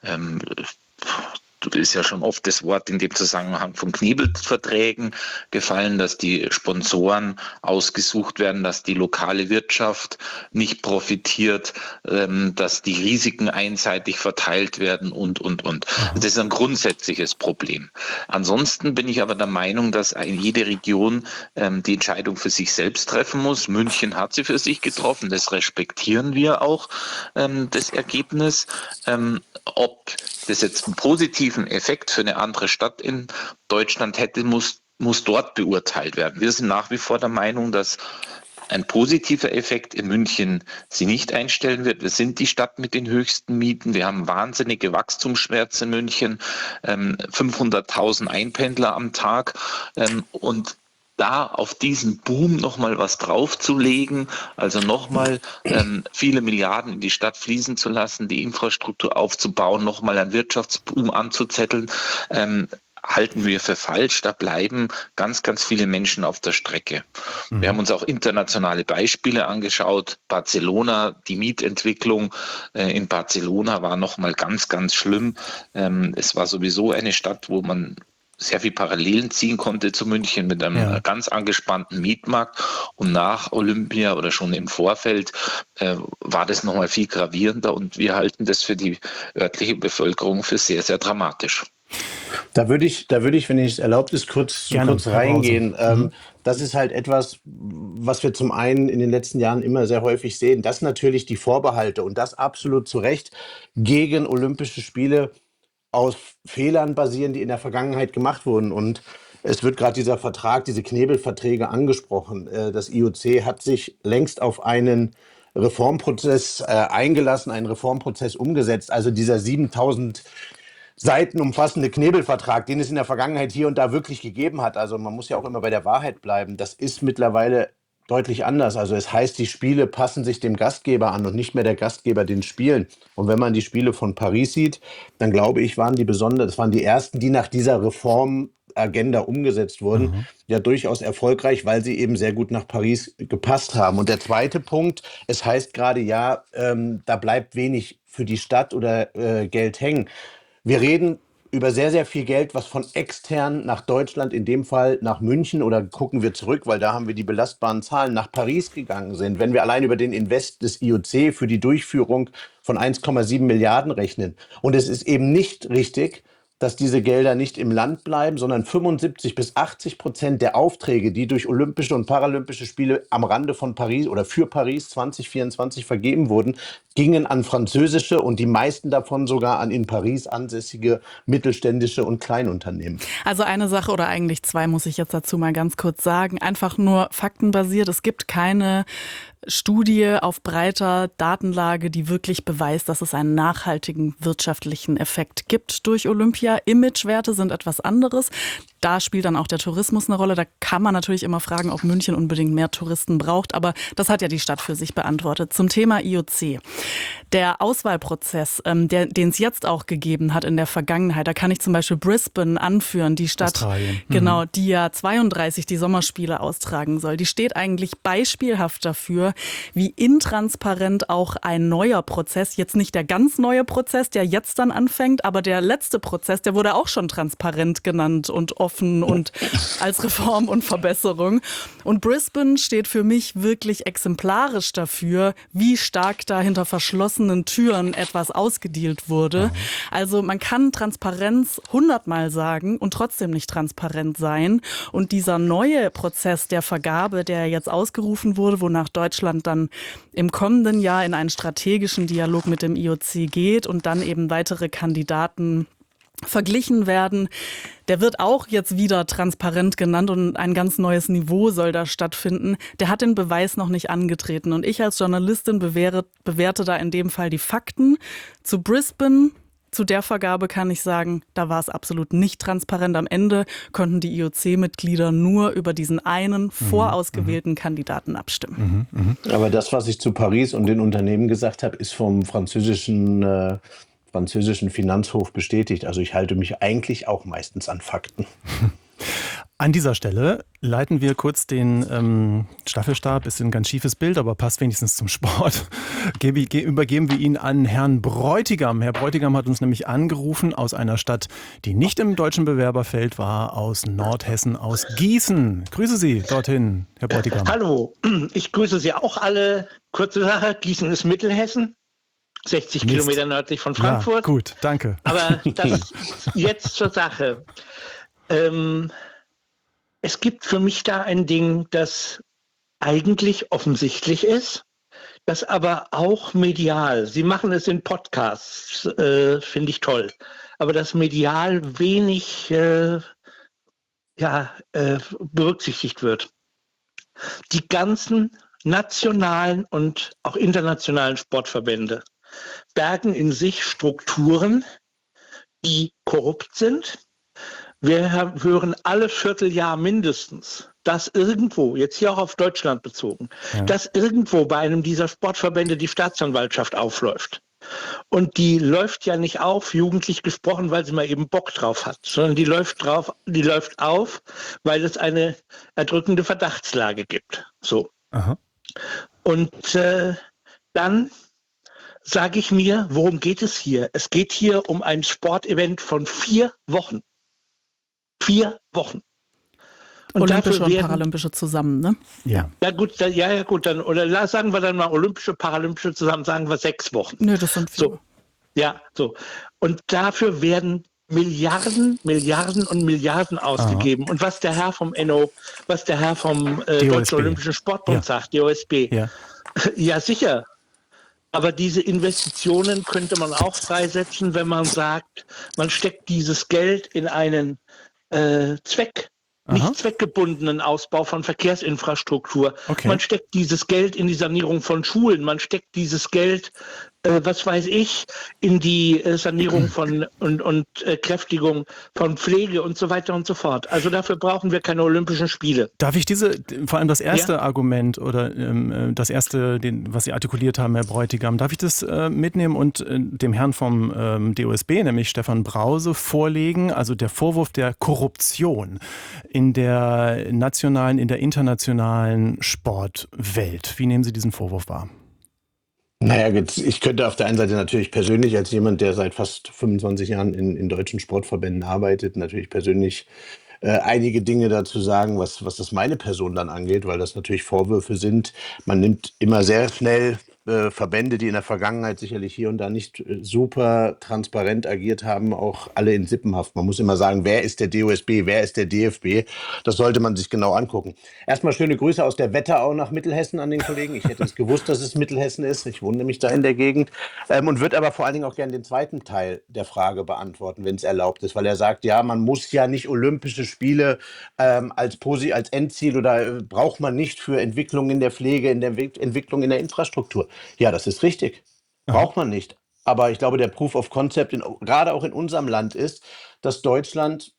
Das ist ja schon oft das Wort in dem Zusammenhang von Knebelverträgen gefallen, dass die Sponsoren ausgesucht werden, dass die lokale Wirtschaft nicht profitiert, dass die Risiken einseitig verteilt werden und. Das ist ein grundsätzliches Problem. Ansonsten bin ich aber der Meinung, dass jede Region die Entscheidung für sich selbst treffen muss. München hat sie für sich getroffen, das respektieren wir auch, das Ergebnis. Ob das jetzt einen positiven Effekt für eine andere Stadt in Deutschland hätte, muss dort beurteilt werden. Wir sind nach wie vor der Meinung, dass ein positiver Effekt in München sie nicht einstellen wird. Wir sind die Stadt mit den höchsten Mieten. Wir haben wahnsinnige Wachstumsschmerzen in München, 500.000 Einpendler am Tag. Und da auf diesen Boom nochmal was draufzulegen, also nochmal viele Milliarden in die Stadt fließen zu lassen, die Infrastruktur aufzubauen, nochmal einen Wirtschaftsboom anzuzetteln, halten wir für falsch. Da bleiben ganz, ganz viele Menschen auf der Strecke. Wir haben uns auch internationale Beispiele angeschaut. Barcelona, die Mietentwicklung in Barcelona war nochmal ganz, ganz schlimm. Es war sowieso eine Stadt, wo man sehr viel Parallelen ziehen konnte zu München mit einem ganz angespannten Mietmarkt. Und nach Olympia oder schon im Vorfeld war das nochmal viel gravierender. Und wir halten das für die örtliche Bevölkerung für sehr, sehr dramatisch. Da würde ich, wenn ich es erlaubt ist, kurz reingehen. Das ist halt etwas, was wir zum einen in den letzten Jahren immer sehr häufig sehen, dass natürlich die Vorbehalte und das absolut zu Recht gegen Olympische Spiele aus Fehlern basieren, die in der Vergangenheit gemacht wurden. Und es wird gerade dieser Vertrag, diese Knebelverträge angesprochen. Das IOC hat sich längst auf einen Reformprozess eingelassen, einen Reformprozess umgesetzt. Also dieser 7000 Seiten umfassende Knebelvertrag, den es in der Vergangenheit hier und da wirklich gegeben hat. Also man muss ja auch immer bei der Wahrheit bleiben. Das ist mittlerweile deutlich anders. Also es heißt, die Spiele passen sich dem Gastgeber an und nicht mehr der Gastgeber den Spielen. Und wenn man die Spiele von Paris sieht, dann glaube ich, das waren die ersten, die nach dieser Reformagenda umgesetzt wurden, ja durchaus erfolgreich, weil sie eben sehr gut nach Paris gepasst haben. Und der zweite Punkt, es heißt gerade, da bleibt wenig für die Stadt oder Geld hängen. Wir reden über sehr, sehr viel Geld, was von extern nach Deutschland, in dem Fall nach München, oder gucken wir zurück, weil da haben wir die belastbaren Zahlen, nach Paris gegangen sind. Wenn wir allein über den Invest des IOC für die Durchführung von 1,7 Milliarden rechnen. Und es ist eben nicht richtig, dass diese Gelder nicht im Land bleiben, sondern 75-80% der Aufträge, die durch Olympische und Paralympische Spiele am Rande von Paris oder für Paris 2024 vergeben wurden, gingen an französische und die meisten davon sogar an in Paris ansässige mittelständische und Kleinunternehmen. Also eine Sache oder eigentlich zwei muss ich jetzt dazu mal ganz kurz sagen. Einfach nur faktenbasiert. Es gibt keine Studie auf breiter Datenlage, die wirklich beweist, dass es einen nachhaltigen wirtschaftlichen Effekt gibt durch Olympia. Imagewerte sind etwas anderes. Da spielt dann auch der Tourismus eine Rolle. Da kann man natürlich immer fragen, ob München unbedingt mehr Touristen braucht. Aber das hat ja die Stadt für sich beantwortet. Zum Thema IOC. Der Auswahlprozess, den es jetzt auch gegeben hat in der Vergangenheit, da kann ich zum Beispiel Brisbane anführen, die Stadt, Australien. Genau, die ja 32 die Sommerspiele austragen soll. Die steht eigentlich beispielhaft dafür, wie intransparent auch ein neuer Prozess, jetzt nicht der ganz neue Prozess, der jetzt dann anfängt, aber der letzte Prozess, der wurde auch schon transparent genannt und offen und als Reform und Verbesserung. Und Brisbane steht für mich wirklich exemplarisch dafür, wie stark da hinter verschlossenen Türen etwas ausgedealt wurde. Also man kann Transparenz 100-mal sagen und trotzdem nicht transparent sein. Und dieser neue Prozess der Vergabe, der jetzt ausgerufen wurde, wonach Deutschland dann im kommenden Jahr in einen strategischen Dialog mit dem IOC geht und dann eben weitere Kandidaten verglichen werden. Der wird auch jetzt wieder transparent genannt und ein ganz neues Niveau soll da stattfinden. Der hat den Beweis noch nicht angetreten und ich als Journalistin bewerte da in dem Fall die Fakten. Zu Brisbane, zu der Vergabe kann ich sagen, da war es absolut nicht transparent. Am Ende konnten die IOC-Mitglieder nur über diesen einen vorausgewählten Kandidaten abstimmen. Aber das, was ich zu Paris und den Unternehmen gesagt habe, ist vom französischen Finanzhof bestätigt. Also ich halte mich eigentlich auch meistens an Fakten. An dieser Stelle leiten wir kurz den Staffelstab. Ist ein ganz schiefes Bild, aber passt wenigstens zum Sport. Übergeben wir ihn an Herrn Bräutigam. Herr Bräutigam hat uns nämlich angerufen aus einer Stadt, die nicht im deutschen Bewerberfeld war, aus Nordhessen, aus Gießen. Grüße Sie dorthin, Herr Bräutigam. Hallo, ich grüße Sie auch alle. Kurze Sache, Gießen ist Mittelhessen. 60 Kilometer nördlich von Frankfurt. Ja, gut, danke. Aber das jetzt zur Sache. Es gibt für mich da ein Ding, das eigentlich offensichtlich ist, das aber auch medial, Sie machen es in Podcasts, finde ich toll, aber das medial wenig berücksichtigt wird. Die ganzen nationalen und auch internationalen Sportverbände bergen in sich Strukturen, die korrupt sind. Wir hören alle Vierteljahr mindestens dass irgendwo, jetzt hier auch auf Deutschland bezogen, dass irgendwo bei einem dieser Sportverbände die Staatsanwaltschaft aufläuft. Und die läuft ja nicht auf, jugendlich gesprochen, weil sie mal eben Bock drauf hat, sondern die läuft auf, weil es eine erdrückende Verdachtslage gibt. So. Aha. Und dann sage ich mir, worum geht es hier? Es geht hier um ein Sportevent von 4 Wochen. 4 Wochen. Und Olympische und Paralympische zusammen, ne? Ja. Ja gut, dann, oder sagen wir dann mal Olympische, Paralympische zusammen, sagen wir 6 Wochen. Nö, das sind 4. So. Ja, so. Und dafür werden Milliarden und Milliarden ausgegeben. Und was der Herr vom Deutschen Olympischen Sportbund sagt, DOSB, ja sicher. Aber diese Investitionen könnte man auch freisetzen, wenn man sagt, man steckt dieses Geld in einen nicht zweckgebundenen Ausbau von Verkehrsinfrastruktur. Okay. Man steckt dieses Geld in die Sanierung von Schulen, man steckt dieses Geld, in die Sanierung von und Kräftigung von Pflege und so weiter und so fort. Also dafür brauchen wir keine Olympischen Spiele. Darf ich vor allem das erste Argument oder das erste, was Sie artikuliert haben, Herr Bräutigam, darf ich das mitnehmen und dem Herrn vom DOSB, nämlich Stefan Brause, vorlegen? Also der Vorwurf der Korruption in der nationalen, in der internationalen Sportwelt. Wie nehmen Sie diesen Vorwurf wahr? Naja, ich könnte auf der einen Seite natürlich persönlich als jemand, der seit fast 25 Jahren in deutschen Sportverbänden arbeitet, natürlich persönlich einige Dinge dazu sagen, was das meine Person dann angeht, weil das natürlich Vorwürfe sind. Man nimmt immer sehr schnell Verbände, die in der Vergangenheit sicherlich hier und da nicht super transparent agiert haben, auch alle in Sippenhaft. Man muss immer sagen, wer ist der DOSB, wer ist der DFB? Das sollte man sich genau angucken. Erstmal schöne Grüße aus der Wetterau nach Mittelhessen an den Kollegen. Ich hätte es gewusst, dass es Mittelhessen ist. Ich wohne nämlich da in der Gegend und würde aber vor allen Dingen auch gerne den zweiten Teil der Frage beantworten, wenn es erlaubt ist, weil er sagt, ja, man muss ja nicht Olympische Spiele als Endziel oder braucht man nicht für Entwicklung in der Pflege, in der Entwicklung in der Infrastruktur. Ja, das ist richtig. Braucht man nicht. Aber ich glaube, der Proof of Concept, gerade auch in unserem Land, ist, dass Deutschland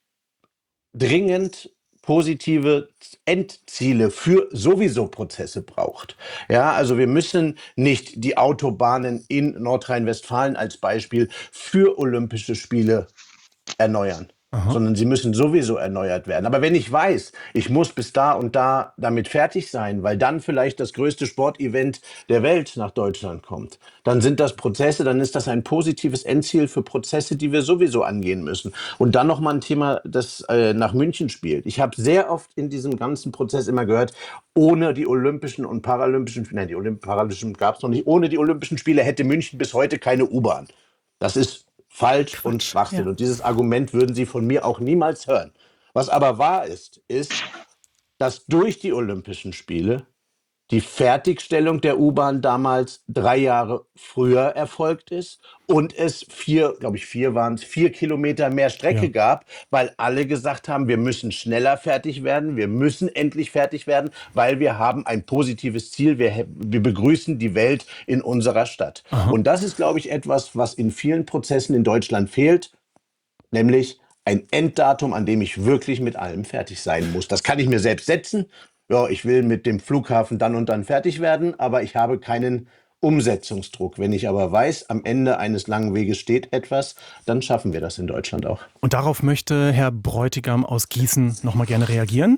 dringend positive Endziele für sowieso Prozesse braucht. Ja, also wir müssen nicht die Autobahnen in Nordrhein-Westfalen als Beispiel für Olympische Spiele erneuern. Sondern sie müssen sowieso erneuert werden. Aber wenn ich weiß, ich muss bis da und da damit fertig sein, weil dann vielleicht das größte Sportevent der Welt nach Deutschland kommt, dann sind das Prozesse, dann ist das ein positives Endziel für Prozesse, die wir sowieso angehen müssen. Und dann nochmal ein Thema, das nach München spielt. Ich habe sehr oft in diesem ganzen Prozess immer gehört, ohne die Olympischen und Paralympischen, nein, die Paralympischen gab es noch nicht, ohne die Olympischen Spiele hätte München bis heute keine U-Bahn. Das ist falsch und Schwachsinn. Ja. Und dieses Argument würden Sie von mir auch niemals hören. Was aber wahr ist, dass durch die Olympischen Spiele die Fertigstellung der U-Bahn damals 3 Jahre früher erfolgt ist und es 4 Kilometer mehr Strecke gab, weil alle gesagt haben, wir müssen schneller fertig werden, wir müssen endlich fertig werden, weil wir haben ein positives Ziel, wir begrüßen die Welt in unserer Stadt. Und das ist, glaube ich, etwas, was in vielen Prozessen in Deutschland fehlt, nämlich ein Enddatum, an dem ich wirklich mit allem fertig sein muss. Das kann ich mir selbst setzen. Ja, ich will mit dem Flughafen dann und dann fertig werden, aber ich habe keinen Umsetzungsdruck. Wenn ich aber weiß, am Ende eines langen Weges steht etwas, dann schaffen wir das in Deutschland auch. Und darauf möchte Herr Bräutigam aus Gießen noch mal gerne reagieren.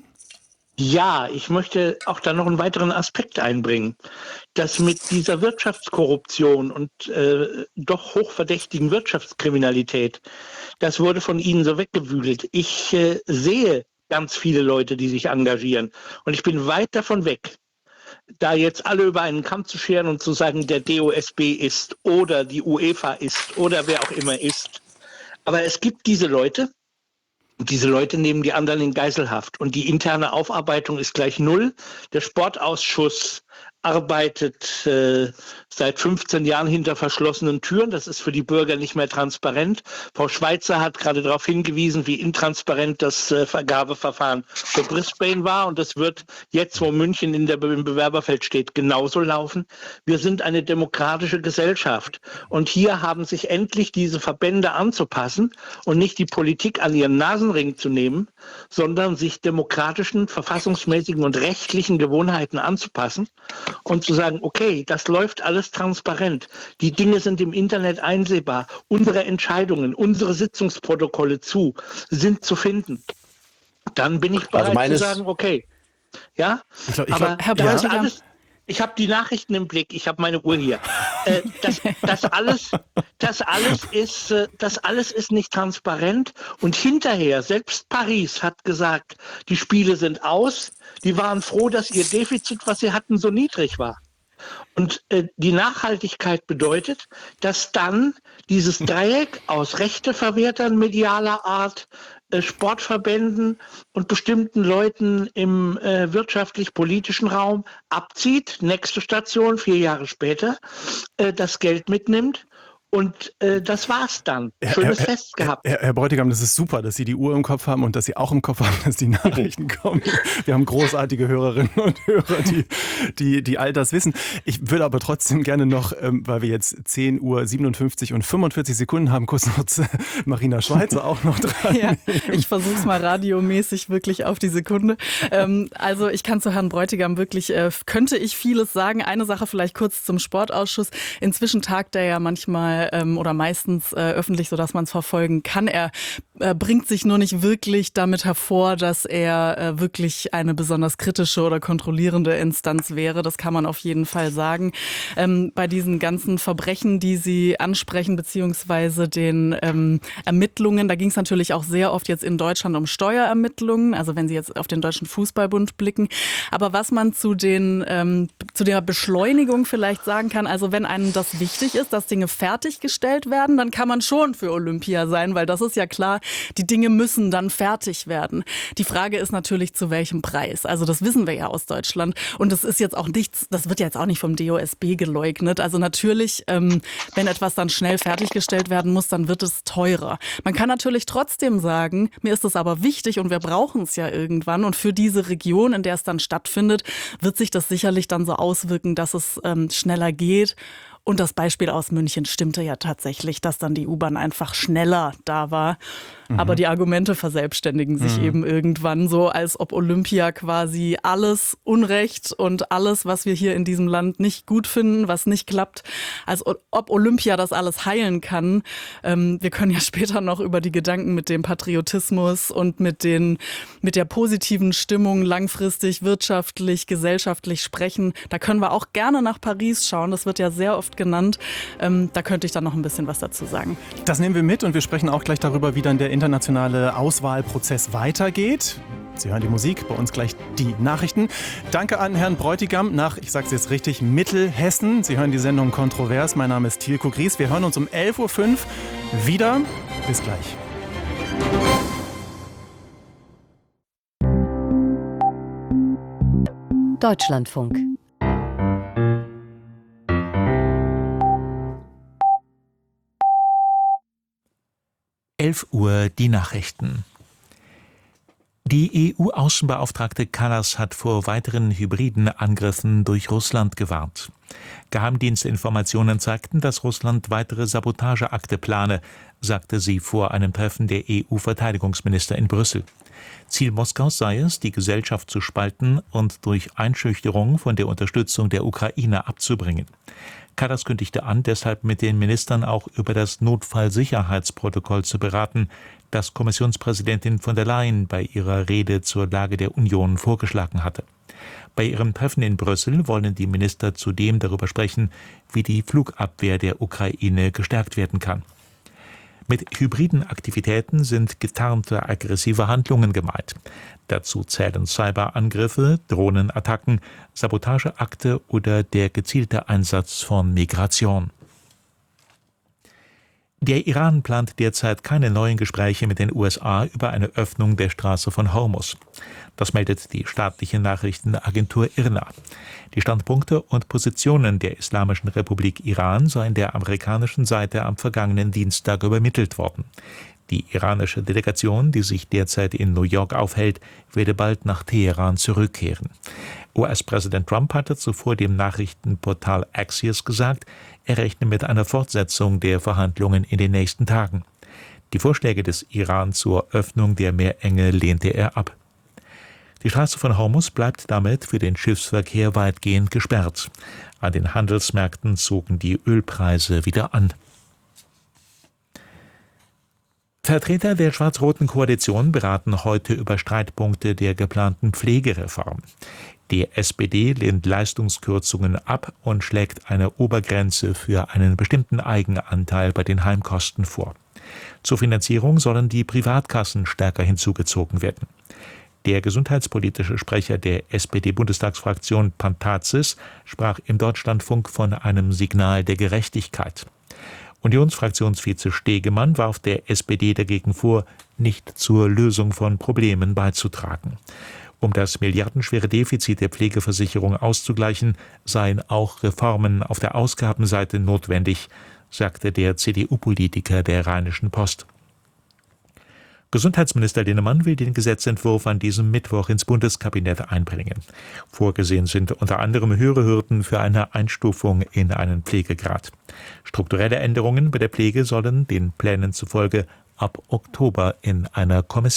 Ja, ich möchte auch da noch einen weiteren Aspekt einbringen, dass mit dieser Wirtschaftskorruption und doch hochverdächtigen Wirtschaftskriminalität, das wurde von Ihnen so weggewühlt. Ich sehe ganz viele Leute, die sich engagieren. Und ich bin weit davon weg, da jetzt alle über einen Kamm zu scheren und zu sagen, der DOSB ist oder die UEFA ist oder wer auch immer ist. Aber es gibt diese Leute, und diese Leute nehmen die anderen in Geiselhaft. Und die interne Aufarbeitung ist gleich 0. Der Sportausschuss arbeitet seit 15 Jahren hinter verschlossenen Türen. Das ist für die Bürger nicht mehr transparent. Frau Schweizer hat gerade darauf hingewiesen, wie intransparent das Vergabeverfahren für Brisbane war. Und das wird jetzt, wo München im Bewerberfeld steht, genauso laufen. Wir sind eine demokratische Gesellschaft. Und hier haben sich endlich diese Verbände anzupassen und nicht die Politik an ihren Nasenring zu nehmen, sondern sich demokratischen, verfassungsmäßigen und rechtlichen Gewohnheiten anzupassen und zu sagen, okay, das läuft alles transparent. Die Dinge sind im Internet einsehbar. Unsere Entscheidungen, unsere Sitzungsprotokolle sind zu finden. Dann bin ich bereit zu sagen, okay. Ja, aber Herr Bräutigam, ich habe die Nachrichten im Blick, ich habe meine Uhr hier. Das alles ist nicht transparent. Und hinterher, selbst Paris hat gesagt, die Spiele sind aus. Die waren froh, dass ihr Defizit, was sie hatten, so niedrig war. Und die Nachhaltigkeit bedeutet, dass dann dieses Dreieck aus Rechteverwertern medialer Art, Sportverbänden und bestimmten Leuten im wirtschaftlich-politischen Raum abzieht, nächste Station 4 Jahre später, das Geld mitnimmt. Und das war's dann. Schönes Fest gehabt. Herr Bräutigam, das ist super, dass Sie die Uhr im Kopf haben und dass Sie auch im Kopf haben, dass die Nachrichten kommen. Wir haben großartige Hörerinnen und Hörer, die all das wissen. Ich würde aber trotzdem gerne noch, weil wir jetzt 10:57 und 45 Sekunden haben, kurz noch Marina Schweizer auch noch dran. Ja, ich versuche es mal radiomäßig wirklich auf die Sekunde. Also ich kann zu Herrn Bräutigam wirklich, könnte ich vieles sagen. Eine Sache vielleicht kurz zum Sportausschuss. Inzwischen tagt er ja manchmal oder meistens öffentlich, sodass man es verfolgen kann. Er bringt sich nur nicht wirklich damit hervor, dass er wirklich eine besonders kritische oder kontrollierende Instanz wäre. Das kann man auf jeden Fall sagen. Bei diesen ganzen Verbrechen, die Sie ansprechen, beziehungsweise den Ermittlungen, da ging es natürlich auch sehr oft jetzt in Deutschland um Steuerermittlungen, also wenn Sie jetzt auf den Deutschen Fußballbund blicken. Aber was man zu der Beschleunigung vielleicht sagen kann, also wenn einem das wichtig ist, dass Dinge fertiggestellt werden, dann kann man schon für Olympia sein, weil das ist ja klar, die Dinge müssen dann fertig werden. Die Frage ist natürlich, zu welchem Preis. Also das wissen wir ja aus Deutschland und das ist jetzt auch nichts, das wird ja jetzt auch nicht vom DOSB geleugnet. Also natürlich, wenn etwas dann schnell fertiggestellt werden muss, dann wird es teurer. Man kann natürlich trotzdem sagen, mir ist es aber wichtig und wir brauchen es ja irgendwann und für diese Region, in der es dann stattfindet, wird sich das sicherlich dann so auswirken, dass es schneller geht. Und das Beispiel aus München stimmte ja tatsächlich, dass dann die U-Bahn einfach schneller da war. Aber die Argumente verselbstständigen sich eben irgendwann so, als ob Olympia quasi alles Unrecht und alles, was wir hier in diesem Land nicht gut finden, was nicht klappt, als ob Olympia das alles heilen kann. Wir können ja später noch über die Gedanken mit dem Patriotismus und mit der positiven Stimmung langfristig, wirtschaftlich, gesellschaftlich sprechen. Da können wir auch gerne nach Paris schauen. Das wird ja sehr oft genannt. Da könnte ich dann noch ein bisschen was dazu sagen. Das nehmen wir mit und wir sprechen auch gleich darüber, wie dann der internationale Auswahlprozess weitergeht. Sie hören die Musik, bei uns gleich die Nachrichten. Danke an Herrn Bräutigam nach, ich sage es jetzt richtig, Mittelhessen. Sie hören die Sendung Kontrovers. Mein Name ist Thielko Gries. Wir hören uns um 11:05 Uhr wieder. Bis gleich. Deutschlandfunk. Uhr die Nachrichten. Die EU-Außenbeauftragte Kallas hat vor weiteren hybriden Angriffen durch Russland gewarnt. Geheimdienstinformationen zeigten, dass Russland weitere Sabotageakte plane, sagte sie vor einem Treffen der EU-Verteidigungsminister in Brüssel. Ziel Moskaus sei es, die Gesellschaft zu spalten und durch Einschüchterung von der Unterstützung der Ukraine abzubringen. Kallas kündigte an, deshalb mit den Ministern auch über das Notfallsicherheitsprotokoll zu beraten, das Kommissionspräsidentin von der Leyen bei ihrer Rede zur Lage der Union vorgeschlagen hatte. Bei ihrem Treffen in Brüssel wollen die Minister zudem darüber sprechen, wie die Flugabwehr der Ukraine gestärkt werden kann. Mit hybriden Aktivitäten sind getarnte aggressive Handlungen gemeint. Dazu zählen Cyberangriffe, Drohnenattacken, Sabotageakte oder der gezielte Einsatz von Migration. Der Iran plant derzeit keine neuen Gespräche mit den USA über eine Öffnung der Straße von Hormuz. Das meldet die staatliche Nachrichtenagentur IRNA. Die Standpunkte und Positionen der Islamischen Republik Iran seien der amerikanischen Seite am vergangenen Dienstag übermittelt worden. Die iranische Delegation, die sich derzeit in New York aufhält, werde bald nach Teheran zurückkehren. US-Präsident Trump hatte zuvor dem Nachrichtenportal Axios gesagt, er rechne mit einer Fortsetzung der Verhandlungen in den nächsten Tagen. Die Vorschläge des Iran zur Öffnung der Meerenge lehnte er ab. Die Straße von Hormuz bleibt damit für den Schiffsverkehr weitgehend gesperrt. An den Handelsmärkten zogen die Ölpreise wieder an. Vertreter der schwarz-roten Koalition beraten heute über Streitpunkte der geplanten Pflegereform. Die SPD lehnt Leistungskürzungen ab und schlägt eine Obergrenze für einen bestimmten Eigenanteil bei den Heimkosten vor. Zur Finanzierung sollen die Privatkassen stärker hinzugezogen werden. Der gesundheitspolitische Sprecher der SPD-Bundestagsfraktion Pantazis sprach im Deutschlandfunk von einem Signal der Gerechtigkeit. Unionsfraktionsvize Stegemann warf der SPD dagegen vor, nicht zur Lösung von Problemen beizutragen. Um das milliardenschwere Defizit der Pflegeversicherung auszugleichen, seien auch Reformen auf der Ausgabenseite notwendig, sagte der CDU-Politiker der Rheinischen Post. Gesundheitsminister Linnemann will den Gesetzentwurf an diesem Mittwoch ins Bundeskabinett einbringen. Vorgesehen sind unter anderem höhere Hürden für eine Einstufung in einen Pflegegrad. Strukturelle Änderungen bei der Pflege sollen den Plänen zufolge ab Oktober in einer Kommission